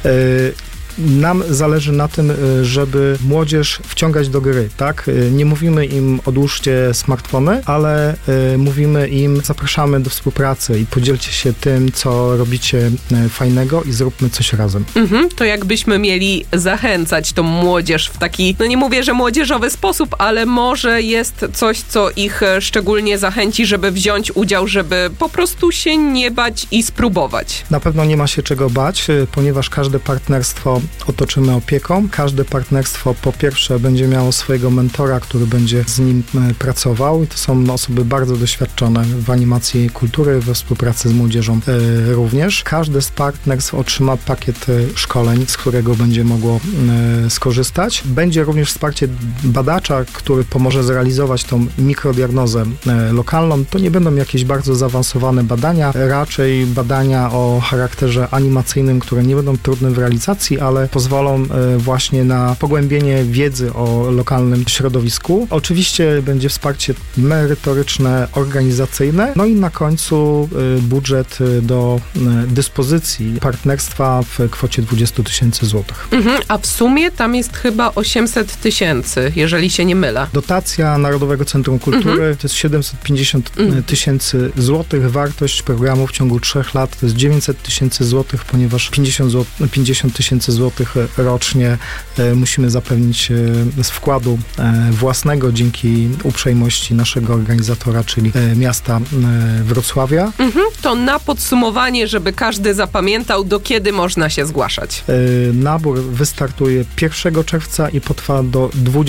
Nam zależy na tym, żeby młodzież wciągać do gry, tak? Nie mówimy im odłóżcie smartfony, ale mówimy im, zapraszamy do współpracy i podzielcie się tym, co robicie fajnego i zróbmy coś razem. To jakbyśmy mieli zachęcać tą młodzież w taki, no nie mówię, że młodzieżowy sposób, ale może jest coś, co ich szczególnie zachęci, żeby wziąć udział, żeby po prostu się nie bać i spróbować. Na pewno nie ma się czego bać, ponieważ każde partnerstwo otoczymy opieką. Każde partnerstwo po pierwsze będzie miało swojego mentora, który będzie z nim pracował i to są osoby bardzo doświadczone w animacji kultury, we współpracy z młodzieżą również. Każde z partnerstw otrzyma pakiet szkoleń, z którego będzie mogło skorzystać. Będzie również wsparcie badacza, który pomoże zrealizować tą mikrodiagnozę lokalną. To nie będą jakieś bardzo zaawansowane badania, raczej badania o charakterze animacyjnym, które nie będą trudne w realizacji, ale pozwolą właśnie na pogłębienie wiedzy o lokalnym środowisku. Oczywiście będzie wsparcie merytoryczne, organizacyjne, no i na końcu budżet do dyspozycji partnerstwa w kwocie 20 000 złotych. A w sumie tam jest chyba 800 000, jeżeli się nie mylę. Dotacja Narodowego Centrum Kultury to jest 750 000 złotych. Wartość programu w ciągu 3 lat to jest 900 000 złotych, ponieważ 50 000 złotych rocznie musimy zapewnić z wkładu własnego dzięki uprzejmości naszego organizatora, czyli miasta Wrocławia. To na podsumowanie, żeby każdy zapamiętał, do kiedy można się zgłaszać. Nabór wystartuje 1 czerwca i potrwa do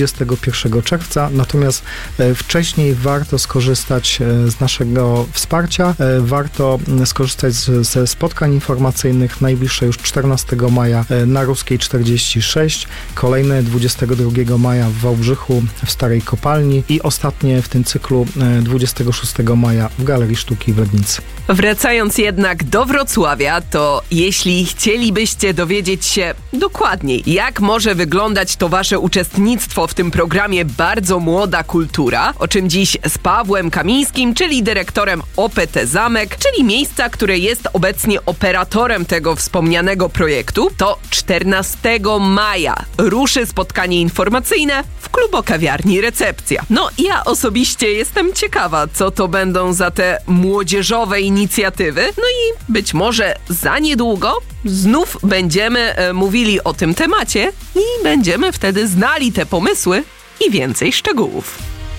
21 czerwca, natomiast wcześniej warto skorzystać z naszego wsparcia, warto skorzystać ze spotkań informacyjnych, najbliższe już 14 maja na Ruskiej 46, kolejne 22 maja w Wałbrzychu w Starej Kopalni i ostatnie w tym cyklu 26 maja w Galerii Sztuki w Legnicy. Wracając jednak do Wrocławia, to jeśli chcielibyście dowiedzieć się dokładniej, jak może wyglądać to wasze uczestnictwo w tym programie Bardzo Młoda Kultura, o czym dziś z Pawłem Kamińskim, czyli dyrektorem OPT Zamek, czyli miejsca, które jest obecnie operatorem tego wspomnianego projektu, to 14 maja ruszy spotkanie informacyjne w Klubokawiarni Recepcja. No ja osobiście jestem ciekawa, co to będą za te młodzieżowe inicjatywy. No i być może za niedługo znów będziemy mówili o tym temacie i będziemy wtedy znali te pomysły i więcej szczegółów.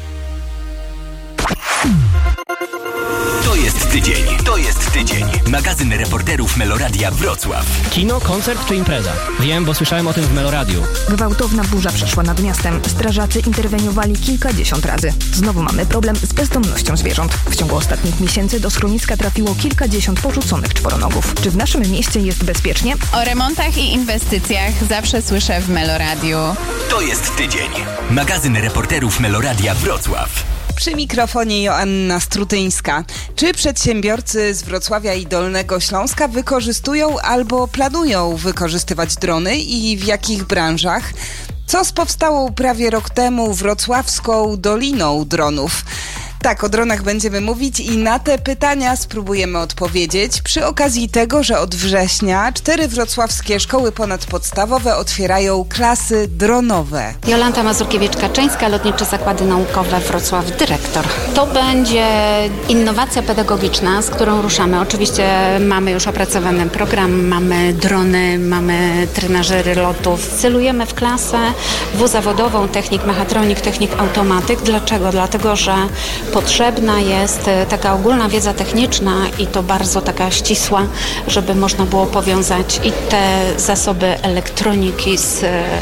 To jest tydzień. Magazyn reporterów Meloradia Wrocław. Kino, koncert czy impreza? Wiem, bo słyszałem o tym w Meloradiu. Gwałtowna burza przeszła nad miastem. Strażacy interweniowali kilkadziesiąt razy. Znowu mamy problem z bezdomnością zwierząt. W ciągu ostatnich miesięcy do schroniska trafiło kilkadziesiąt porzuconych czworonogów. Czy w naszym mieście jest bezpiecznie? O remontach i inwestycjach zawsze słyszę w Meloradiu. To jest tydzień. Magazyn reporterów Meloradia Wrocław. Przy mikrofonie Joanna Strutyńska. Czy przedsiębiorcy z Wrocławia i Dolnego Śląska wykorzystują albo planują wykorzystywać drony i w jakich branżach? Co z powstałą prawie rok temu wrocławską Doliną Dronów? Tak, o dronach będziemy mówić i na te pytania spróbujemy odpowiedzieć przy okazji tego, że od września 4 wrocławskie szkoły ponadpodstawowe otwierają klasy dronowe. Jolanta Mazurkiewicz-Kaczyńska, Lotnicze Zakłady Naukowe Wrocław, dyrektor. To będzie innowacja pedagogiczna, z którą ruszamy. Oczywiście mamy już opracowany program, mamy drony, mamy trenażery lotów. Celujemy w klasę dwuzawodową, technik mechatronik, technik automatyk. Dlaczego? Dlatego, że potrzebna jest taka ogólna wiedza techniczna i to bardzo taka ścisła, żeby można było powiązać i te zasoby elektroniki z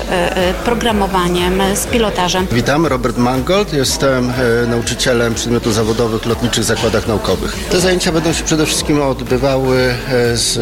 programowaniem, z pilotażem. Witam, Robert Mangold, jestem nauczycielem przedmiotów zawodowych w Lotniczych Zakładach Naukowych. Te zajęcia będą się przede wszystkim odbywały z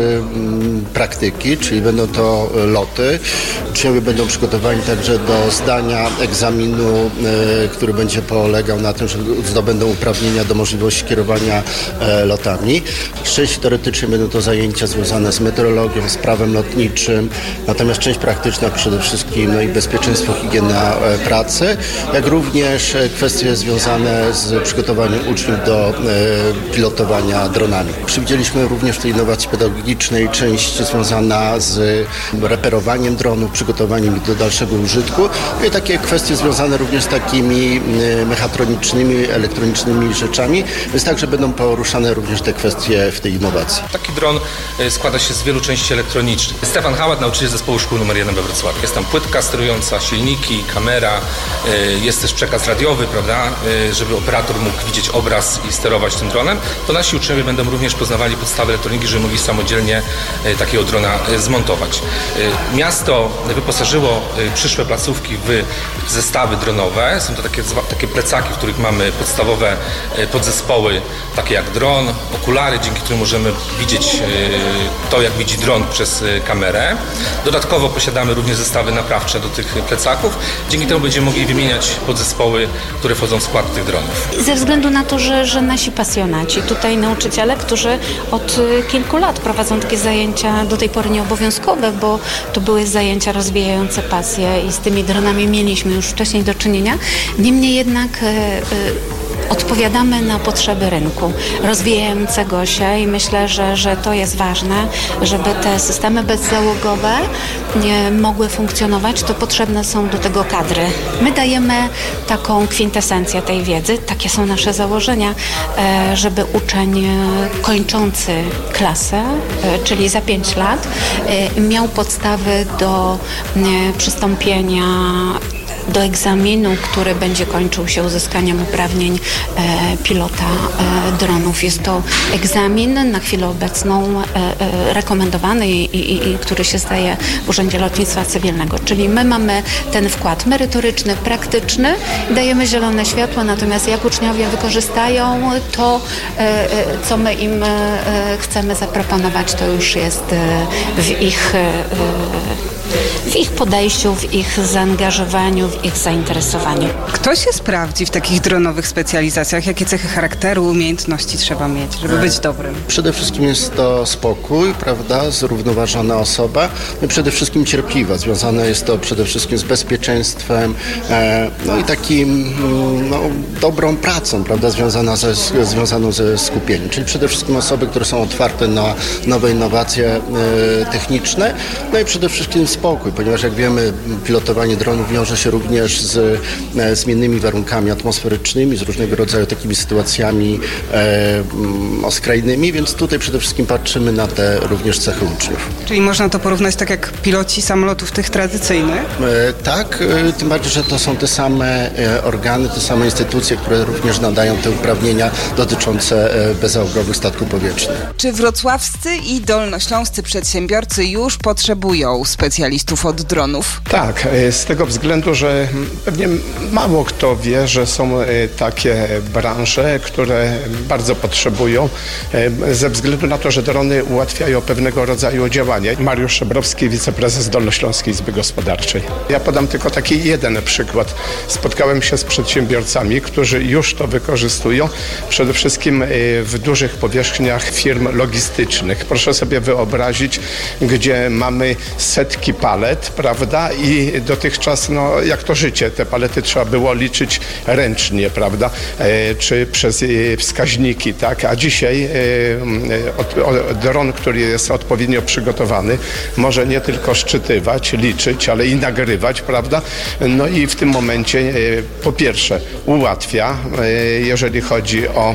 praktyki, czyli będą to loty. Uczniowie będą przygotowani także do zdania egzaminu, który będzie polegał na tym, że zdobędą uprawnienia do możliwości kierowania lotami. W części teoretycznej będą to zajęcia związane z meteorologią, z prawem lotniczym, natomiast część praktyczna przede wszystkim i bezpieczeństwo, higiena pracy, jak również kwestie związane z przygotowaniem uczniów do pilotowania dronami. Przewidzieliśmy również w tej innowacji pedagogicznej część związana z reperowaniem dronów, przygotowaniem ich do dalszego użytku i takie kwestie związane również z takimi mechatronicznymi, elektronicznymi rzeczami, więc także będą poruszane również te kwestie w tej innowacji. Taki dron składa się z wielu części elektronicznych. Stefan Hałat, nauczyciel zespołu szkół nr 1 we Wrocławiu. Jest tam płytka sterująca, silniki, kamera, jest też przekaz radiowy, prawda, żeby operator mógł widzieć obraz i sterować tym dronem. To nasi uczniowie będą również poznawali podstawy elektroniki, żeby mogli samodzielnie takiego drona zmontować. Miasto wyposażyło przyszłe placówki w zestawy dronowe. Są to takie plecaki, w których mamy podstawowe podzespoły, takie jak dron, okulary, dzięki którym możemy widzieć to, jak widzi dron przez kamerę. Dodatkowo posiadamy również zestawy naprawcze do tych plecaków. Dzięki temu będziemy mogli wymieniać podzespoły, które wchodzą w skład tych dronów. Ze względu na to, że nasi pasjonaci, tutaj nauczyciele, którzy od kilku lat prowadzą takie zajęcia, do tej pory nieobowiązkowe, bo to były zajęcia rozwijające pasję i z tymi dronami mieliśmy już wcześniej do czynienia. Niemniej jednak odpowiadamy na potrzeby rynku rozwijającego się i myślę, że to jest ważne, żeby te systemy bezzałogowe mogły funkcjonować, to potrzebne są do tego kadry. My dajemy taką kwintesencję tej wiedzy, takie są nasze założenia, żeby uczeń kończący klasę, czyli za 5 lat, miał podstawy do przystąpienia do egzaminu, który będzie kończył się uzyskaniem uprawnień pilota dronów. Jest to egzamin na chwilę obecną rekomendowany i który się zdaje w Urzędzie Lotnictwa Cywilnego. Czyli my mamy ten wkład merytoryczny, praktyczny, dajemy zielone światło, natomiast jak uczniowie wykorzystają to, co my im chcemy zaproponować, to już jest w ich podejściu, w ich zaangażowaniu, w ich zainteresowaniu. Kto się sprawdzi w takich dronowych specjalizacjach? Jakie cechy charakteru, umiejętności trzeba mieć, żeby być dobrym? Przede wszystkim jest to spokój, prawda, zrównoważona osoba, no i przede wszystkim cierpliwa. Związane jest to przede wszystkim z bezpieczeństwem, no i takim dobrą pracą, prawda, związaną ze skupieniem. Czyli przede wszystkim osoby, które są otwarte na nowe innowacje techniczne, no i przede wszystkim spokój, ponieważ jak wiemy, pilotowanie dronów wiąże się również z zmiennymi warunkami atmosferycznymi, z różnego rodzaju takimi sytuacjami skrajnymi, więc tutaj przede wszystkim patrzymy na te również cechy uczniów. Czyli można to porównać tak jak piloci samolotów tych tradycyjnych? Tak, tym bardziej, że to są te same organy, te same instytucje, które również nadają te uprawnienia dotyczące bezzałogowych statków powietrznych. Czy wrocławscy i dolnośląscy przedsiębiorcy już potrzebują specjalistów od dronów? Tak, z tego względu, że pewnie mało kto wie, że są takie branże, które bardzo potrzebują ze względu na to, że drony ułatwiają pewnego rodzaju działanie. Mariusz Szebrowski, wiceprezes Dolnośląskiej Izby Gospodarczej. Ja podam tylko taki jeden przykład. Spotkałem się z przedsiębiorcami, którzy już to wykorzystują, przede wszystkim w dużych powierzchniach firm logistycznych. Proszę sobie wyobrazić, gdzie mamy setki palet, prawda, i dotychczas, jak jak to życie. Te palety trzeba było liczyć ręcznie, prawda, czy przez wskaźniki, tak, a dzisiaj dron, który jest odpowiednio przygotowany, może nie tylko szczytywać, liczyć, ale i nagrywać, prawda, no i w tym momencie po pierwsze ułatwia, jeżeli chodzi o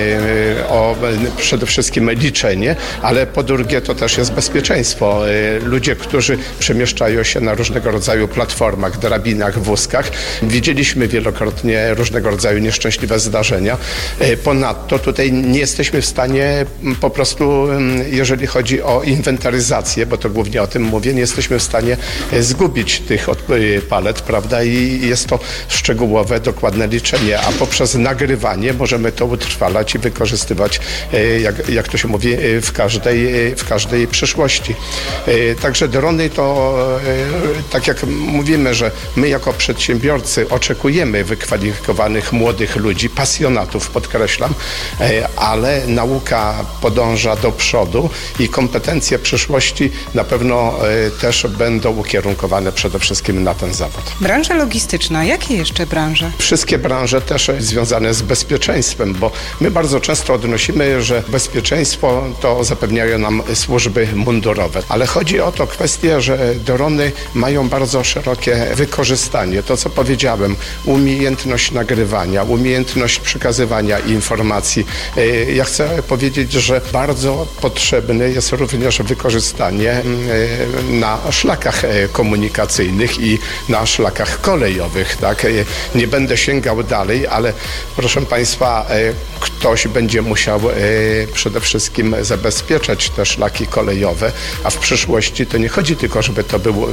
przede wszystkim liczenie, ale po drugie to też jest bezpieczeństwo. Ludzie, którzy przemieszczają się na różnego rodzaju platformach, drabinach, wózkach, widzieliśmy wielokrotnie różnego rodzaju nieszczęśliwe zdarzenia. Ponadto tutaj nie jesteśmy w stanie po prostu, jeżeli chodzi o inwentaryzację, bo to głównie o tym mówię, nie jesteśmy w stanie zgubić tych palet, prawda, i jest to szczegółowe, dokładne liczenie, a poprzez nagrywanie możemy to utrwalać i wykorzystywać, jak to się mówi, w każdej przyszłości. Także drony to, tak jak mówimy, że my jako przedsiębiorcy oczekujemy wykwalifikowanych młodych ludzi, pasjonatów, podkreślam, ale nauka podąża do przodu i kompetencje przyszłości na pewno też będą ukierunkowane przede wszystkim na ten zawód. Branża logistyczna, jakie jeszcze branże? Wszystkie branże też związane z bezpieczeństwem, bo my bardzo często odnosimy, że bezpieczeństwo to zapewniają nam służby mundurowe, ale chodzi o to kwestię, że drony mają bardzo szerokie wykorzystanie. To, co powiedziałem, umiejętność nagrywania, umiejętność przekazywania informacji. Ja chcę powiedzieć, że bardzo potrzebne jest również wykorzystanie na szlakach komunikacyjnych i na szlakach kolejowych, tak? Nie będę sięgał dalej, ale proszę Państwa, ktoś będzie musiał przede wszystkim zabezpieczać te szlaki kolejowe, a w przyszłości to nie chodzi tylko, żeby to był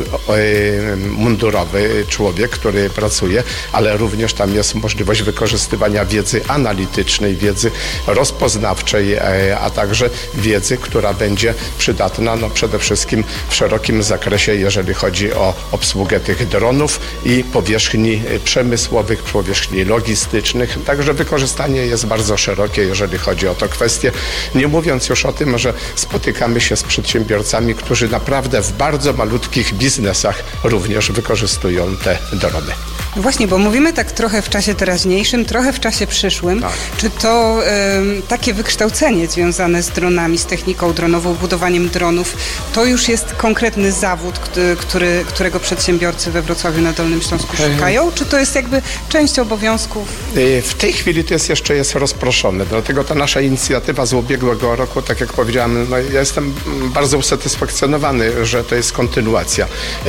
mundurowy człowiek, który pracuje, ale również tam jest możliwość wykorzystywania wiedzy analitycznej, wiedzy rozpoznawczej, a także wiedzy, która będzie przydatna przede wszystkim w szerokim zakresie, jeżeli chodzi o obsługę tych dronów i powierzchni przemysłowych, powierzchni logistycznych. Także wykorzystanie jest bardzo szerokie, jeżeli chodzi o tę kwestię. Nie mówiąc już o tym, że spotykamy się z przedsiębiorcami, którzy naprawdę w bardzo malutkich biznesach również wykorzystują te drony. No właśnie, bo mówimy tak trochę w czasie teraźniejszym, trochę w czasie przyszłym. Tak. Czy to takie wykształcenie związane z dronami, z techniką dronową, budowaniem dronów, to już jest konkretny zawód, którego przedsiębiorcy we Wrocławiu na Dolnym Śląsku szukają? Czy to jest jakby część obowiązków? W tej chwili to jeszcze jest rozproszone, dlatego ta nasza inicjatywa z ubiegłego roku, tak jak powiedziałem, no ja jestem bardzo usatysfakcjonowany, że to jest kontynuacja.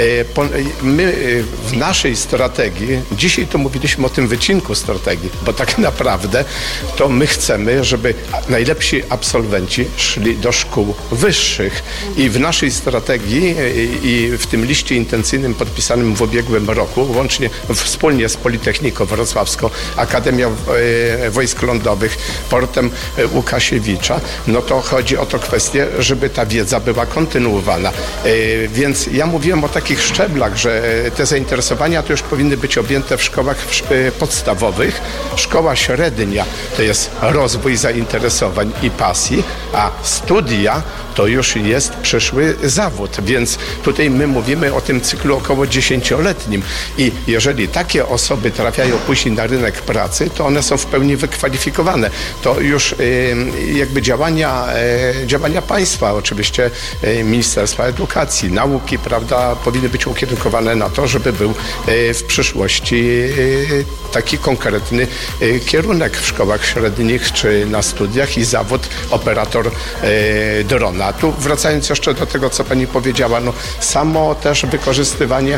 My w naszej strategii, dzisiaj to mówiliśmy o tym wycinku strategii, bo tak naprawdę to my chcemy, żeby najlepsi absolwenci szli do szkół wyższych i w naszej strategii i w tym liście intencyjnym podpisanym w ubiegłym roku, łącznie wspólnie z Politechniką Wrocławską, Akademią Wojsk Lądowych, Portem Łukasiewicza, no to chodzi o to kwestię, żeby ta wiedza była kontynuowana. Więc ja mówiłem o takich szczeblach, że te zainteresowania to już powinny być objęte w szkołach podstawowych. Szkoła średnia to jest rozwój zainteresowań i pasji, a studia to już jest przyszły zawód, więc tutaj my mówimy o tym cyklu około 10-letnim i jeżeli takie osoby trafiają później na rynek pracy, to one są w pełni wykwalifikowane. To już jakby działania państwa, oczywiście Ministerstwa Edukacji, Nauki, prawda, powinny być ukierunkowane na to, żeby był w przyszłości taki konkretny kierunek w szkołach średnich czy na studiach i zawód operator drona. Tu wracając jeszcze do tego, co pani powiedziała, no samo też wykorzystywanie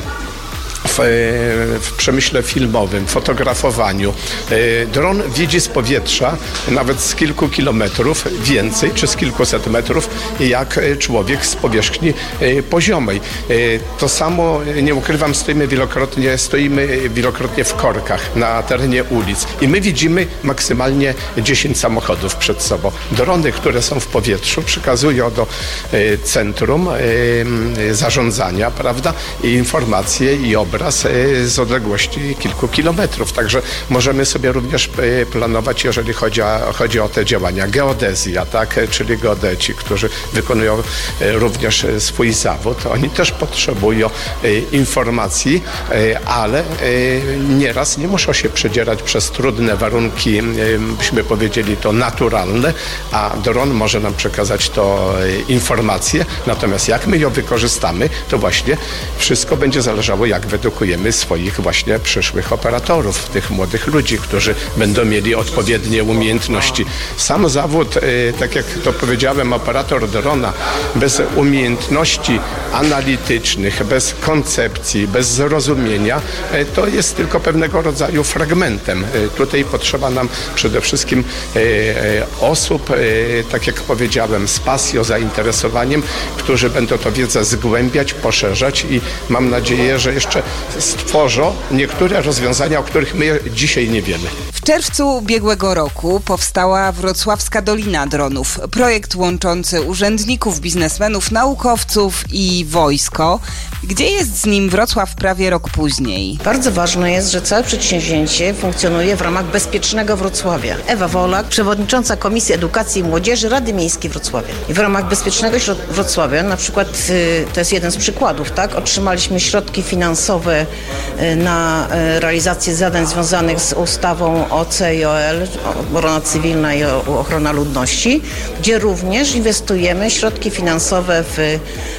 w przemyśle filmowym, fotografowaniu. Dron widzi z powietrza nawet z kilku kilometrów więcej, czy z kilkuset metrów, jak człowiek z powierzchni poziomej. To samo, nie ukrywam, stoimy wielokrotnie w korkach na terenie ulic i my widzimy maksymalnie 10 samochodów przed sobą. Drony, które są w powietrzu, przekazują do centrum zarządzania, prawda, i informacje i obraz nieraz z odległości kilku kilometrów. Także możemy sobie również planować, jeżeli chodzi o te działania. Geodezja, tak, czyli geodeci, którzy wykonują również swój zawód. Oni też potrzebują informacji, ale nieraz nie muszą się przedzierać przez trudne warunki, byśmy powiedzieli to naturalne, a dron może nam przekazać to informacje. Natomiast jak my ją wykorzystamy, to właśnie wszystko będzie zależało, jak wyedukujemy swoich właśnie przyszłych operatorów, tych młodych ludzi, którzy będą mieli odpowiednie umiejętności. Sam zawód, tak jak to powiedziałem, operator drona bez umiejętności analitycznych, bez koncepcji, bez zrozumienia, to jest tylko pewnego rodzaju fragmentem. Tutaj potrzeba nam przede wszystkim osób, tak jak powiedziałem, z pasją, zainteresowaniem, którzy będą tę wiedzę zgłębiać, poszerzać i mam nadzieję, że jeszcze stworzą niektóre rozwiązania, o których my dzisiaj nie wiemy. W czerwcu ubiegłego roku powstała Wrocławska Dolina Dronów. Projekt łączący urzędników, biznesmenów, naukowców i wojsko. Gdzie jest z nim Wrocław prawie rok później? Bardzo ważne jest, że całe przedsięwzięcie funkcjonuje w ramach Bezpiecznego Wrocławia. Ewa Wolak, przewodnicząca Komisji Edukacji i Młodzieży Rady Miejskiej Wrocławia. I w ramach Bezpiecznego Wrocławia, na przykład, to jest jeden z przykładów, tak, otrzymaliśmy środki finansowe na realizację zadań związanych z ustawą OC i OL, obrona cywilna i ochrona ludności, gdzie również inwestujemy środki finansowe w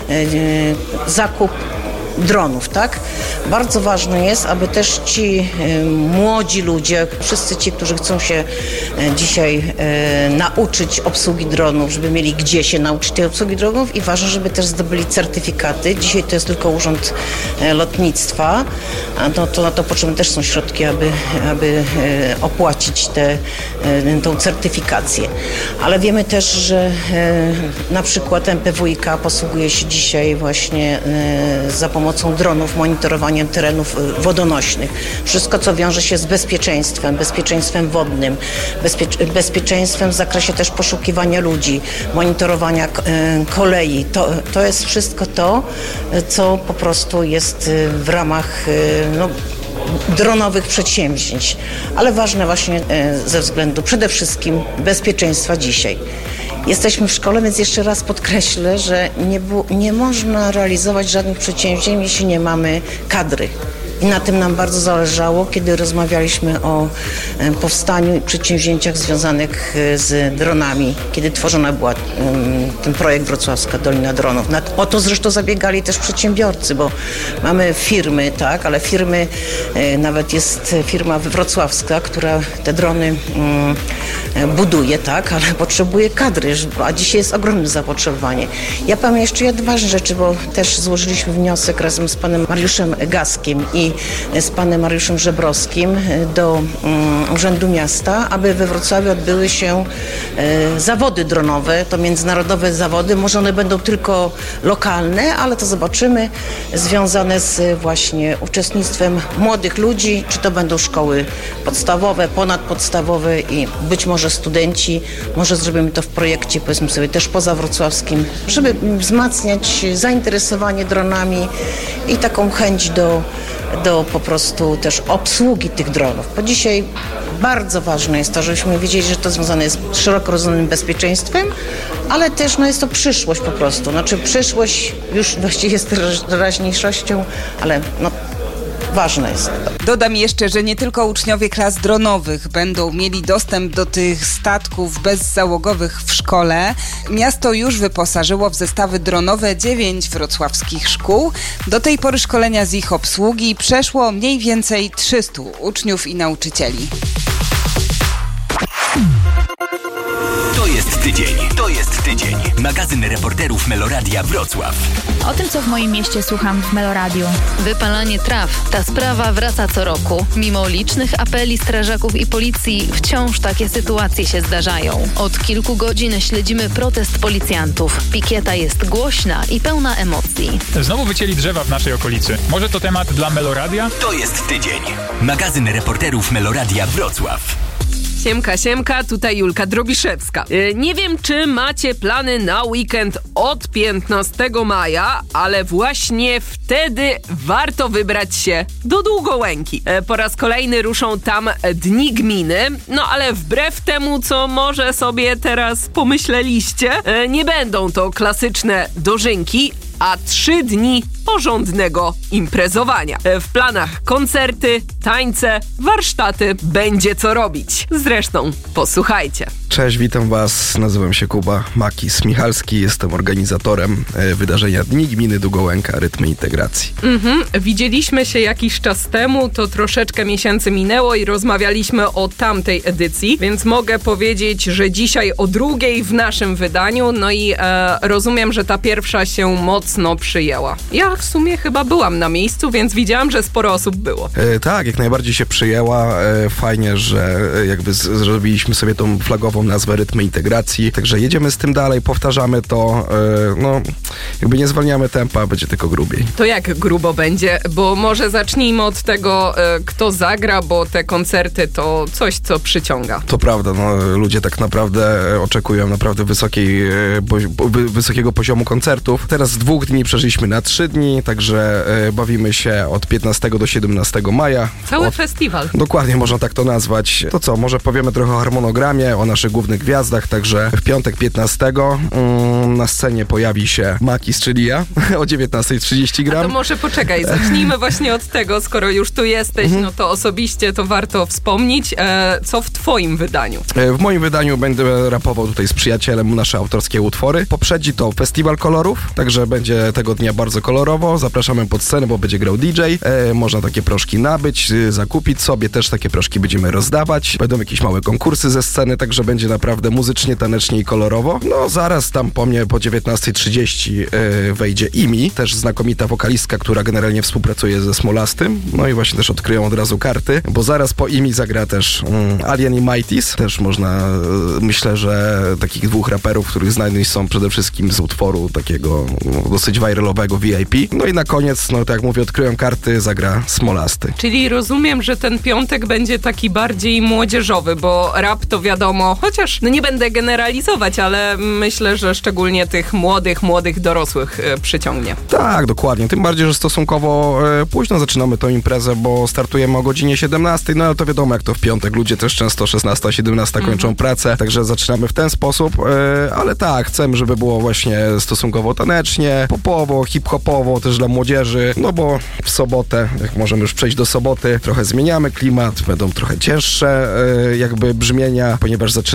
zakup dronów, tak? Bardzo ważne jest, aby też ci młodzi ludzie, wszyscy ci, którzy chcą się dzisiaj nauczyć obsługi dronów, żeby mieli gdzie się nauczyć tej obsługi dronów i ważne, żeby też zdobyli certyfikaty. Dzisiaj to jest tylko Urząd Lotnictwa, a to na to potrzebne też są środki, aby opłacić tą certyfikację. Ale wiemy też, że na przykład MPWiK posługuje się dzisiaj właśnie za pomocą dronów monitorowaniem terenów wodonośnych. Wszystko, co wiąże się z bezpieczeństwem wodnym, bezpieczeństwem w zakresie też poszukiwania ludzi, monitorowania kolei. To jest wszystko to, co po prostu jest w ramach dronowych przedsięwzięć. Ale ważne właśnie ze względu przede wszystkim bezpieczeństwa dzisiaj. Jesteśmy w szkole, więc jeszcze raz podkreślę, że nie można realizować żadnych przedsięwzięć, jeśli nie mamy kadry. I na tym nam bardzo zależało, kiedy rozmawialiśmy o powstaniu i przedsięwzięciach związanych z dronami, kiedy tworzona była ten projekt Wrocławska Dolina Dronów. O to zresztą zabiegali też przedsiębiorcy, bo mamy firmy, tak, ale firmy, nawet jest firma wrocławska, która te drony buduje, tak, ale potrzebuje kadry, a dzisiaj jest ogromne zapotrzebowanie. Ja powiem jeszcze jedną ważną rzecz, bo też złożyliśmy wniosek razem z panem Mariuszem Gaskiem i z panem Mariuszem Żebrowskim do Urzędu Miasta, aby we Wrocławiu odbyły się zawody dronowe, to międzynarodowe zawody. Może one będą tylko lokalne, ale to zobaczymy, związane z właśnie uczestnictwem młodych ludzi, czy to będą szkoły podstawowe, ponadpodstawowe i być może studenci. Może zrobimy to w projekcie, powiedzmy sobie, też pozawrocławskim, żeby wzmacniać zainteresowanie dronami i taką chęć do po prostu też obsługi tych dronów. Bo dzisiaj bardzo ważne jest to, żebyśmy wiedzieli, że to związane jest z szeroko rozumianym bezpieczeństwem, ale też jest to przyszłość po prostu. Znaczy przyszłość już właściwie jest teraźniejszością, ale ważne jest to. Dodam jeszcze, że nie tylko uczniowie klas dronowych będą mieli dostęp do tych statków bezzałogowych w szkole. Miasto już wyposażyło w zestawy dronowe 9 wrocławskich szkół. Do tej pory szkolenia z ich obsługi przeszło mniej więcej 300 uczniów i nauczycieli. To jest tydzień. Magazyn reporterów Meloradia Wrocław. O tym, co w moim mieście słucham w Meloradiu. Wypalanie traw. Ta sprawa wraca co roku. Mimo licznych apeli strażaków i policji, wciąż takie sytuacje się zdarzają. Od kilku godzin śledzimy protest policjantów. Pikieta jest głośna i pełna emocji. Znowu wycięli drzewa w naszej okolicy. Może to temat dla Meloradia? To jest tydzień. Magazyn reporterów Meloradia Wrocław. Siemka, tutaj Julka Drobiszewska. Nie wiem, czy macie plany na weekend od 15 maja, ale właśnie wtedy warto wybrać się do Długołęki. Po raz kolejny ruszą tam Dni Gminy, no ale wbrew temu, co może sobie teraz pomyśleliście, nie będą to klasyczne dożynki, a 3 dni porządnego imprezowania. W planach koncerty, tańce, warsztaty, będzie co robić. Zresztą posłuchajcie. Cześć, witam Was, nazywam się Kuba Makis-Michalski, jestem organizatorem wydarzenia Dni Gminy Długołęka Rytmy Integracji. Widzieliśmy się jakiś czas temu, to troszeczkę miesięcy minęło i rozmawialiśmy o tamtej edycji, więc mogę powiedzieć, że dzisiaj o 2:00 w naszym wydaniu, no i rozumiem, że ta pierwsza się mocno przyjęła. Ja w sumie chyba byłam na miejscu, więc widziałam, że sporo osób było. Tak, jak najbardziej się przyjęła. Fajnie, że jakby zrobiliśmy sobie tą flagową nazwę Rytmy Integracji, także jedziemy z tym dalej, powtarzamy to, no jakby nie zwalniamy tempa, będzie tylko grubiej. To jak grubo będzie? Bo może zacznijmy od tego, kto zagra, bo te koncerty to coś, co przyciąga. To prawda, no ludzie tak naprawdę oczekują naprawdę wysokiego poziomu koncertów. Teraz z 2 dni przeszliśmy na 3 dni, także bawimy się od 15 do 17 maja. Cały festiwal. Dokładnie, można tak to nazwać. To co, może powiemy trochę o harmonogramie, o naszych głównych gwiazdach, także w piątek 15 na scenie pojawi się Makis, czyli ja, o 19:30 gram. A to może poczekaj, zacznijmy właśnie od tego, skoro już tu jesteś, no to osobiście to warto wspomnieć, co w twoim wydaniu? W moim wydaniu będę rapował tutaj z przyjacielem nasze autorskie utwory. Poprzedzi to festiwal kolorów, także będzie tego dnia bardzo kolorowo. Zapraszamy pod scenę, bo będzie grał DJ. Można takie proszki nabyć, zakupić sobie, też takie proszki będziemy rozdawać. Będą jakieś małe konkursy ze sceny, także będzie naprawdę muzycznie, tanecznie i kolorowo. No zaraz tam po mnie po 19:30 wejdzie Imi, też znakomita wokalistka, która generalnie współpracuje ze Smolastym. No i właśnie też odkryją od razu karty, bo zaraz po Imi zagra też Alien i Mighties. Też można, myślę, że takich 2 raperów, których znani są przede wszystkim z utworu takiego dosyć viralowego VIP. No i na koniec, no tak jak mówię, odkryją karty, zagra Smolasty. Czyli rozumiem, że ten piątek będzie taki bardziej młodzieżowy, bo rap to wiadomo, chociaż no nie będę generalizować, ale myślę, że szczególnie tych młodych dorosłych przyciągnie. Tak, dokładnie. Tym bardziej, że stosunkowo późno zaczynamy tą imprezę, bo startujemy o godzinie 17, no ale to wiadomo, jak to w piątek. Ludzie też często 16, 17 kończą pracę, także zaczynamy w ten sposób, ale tak, chcemy, żeby było właśnie stosunkowo tanecznie, popowo, hip-hopowo, też dla młodzieży, no bo w sobotę, jak możemy już przejść do soboty, trochę zmieniamy klimat, będą trochę cięższe jakby brzmienia, ponieważ zaczynamy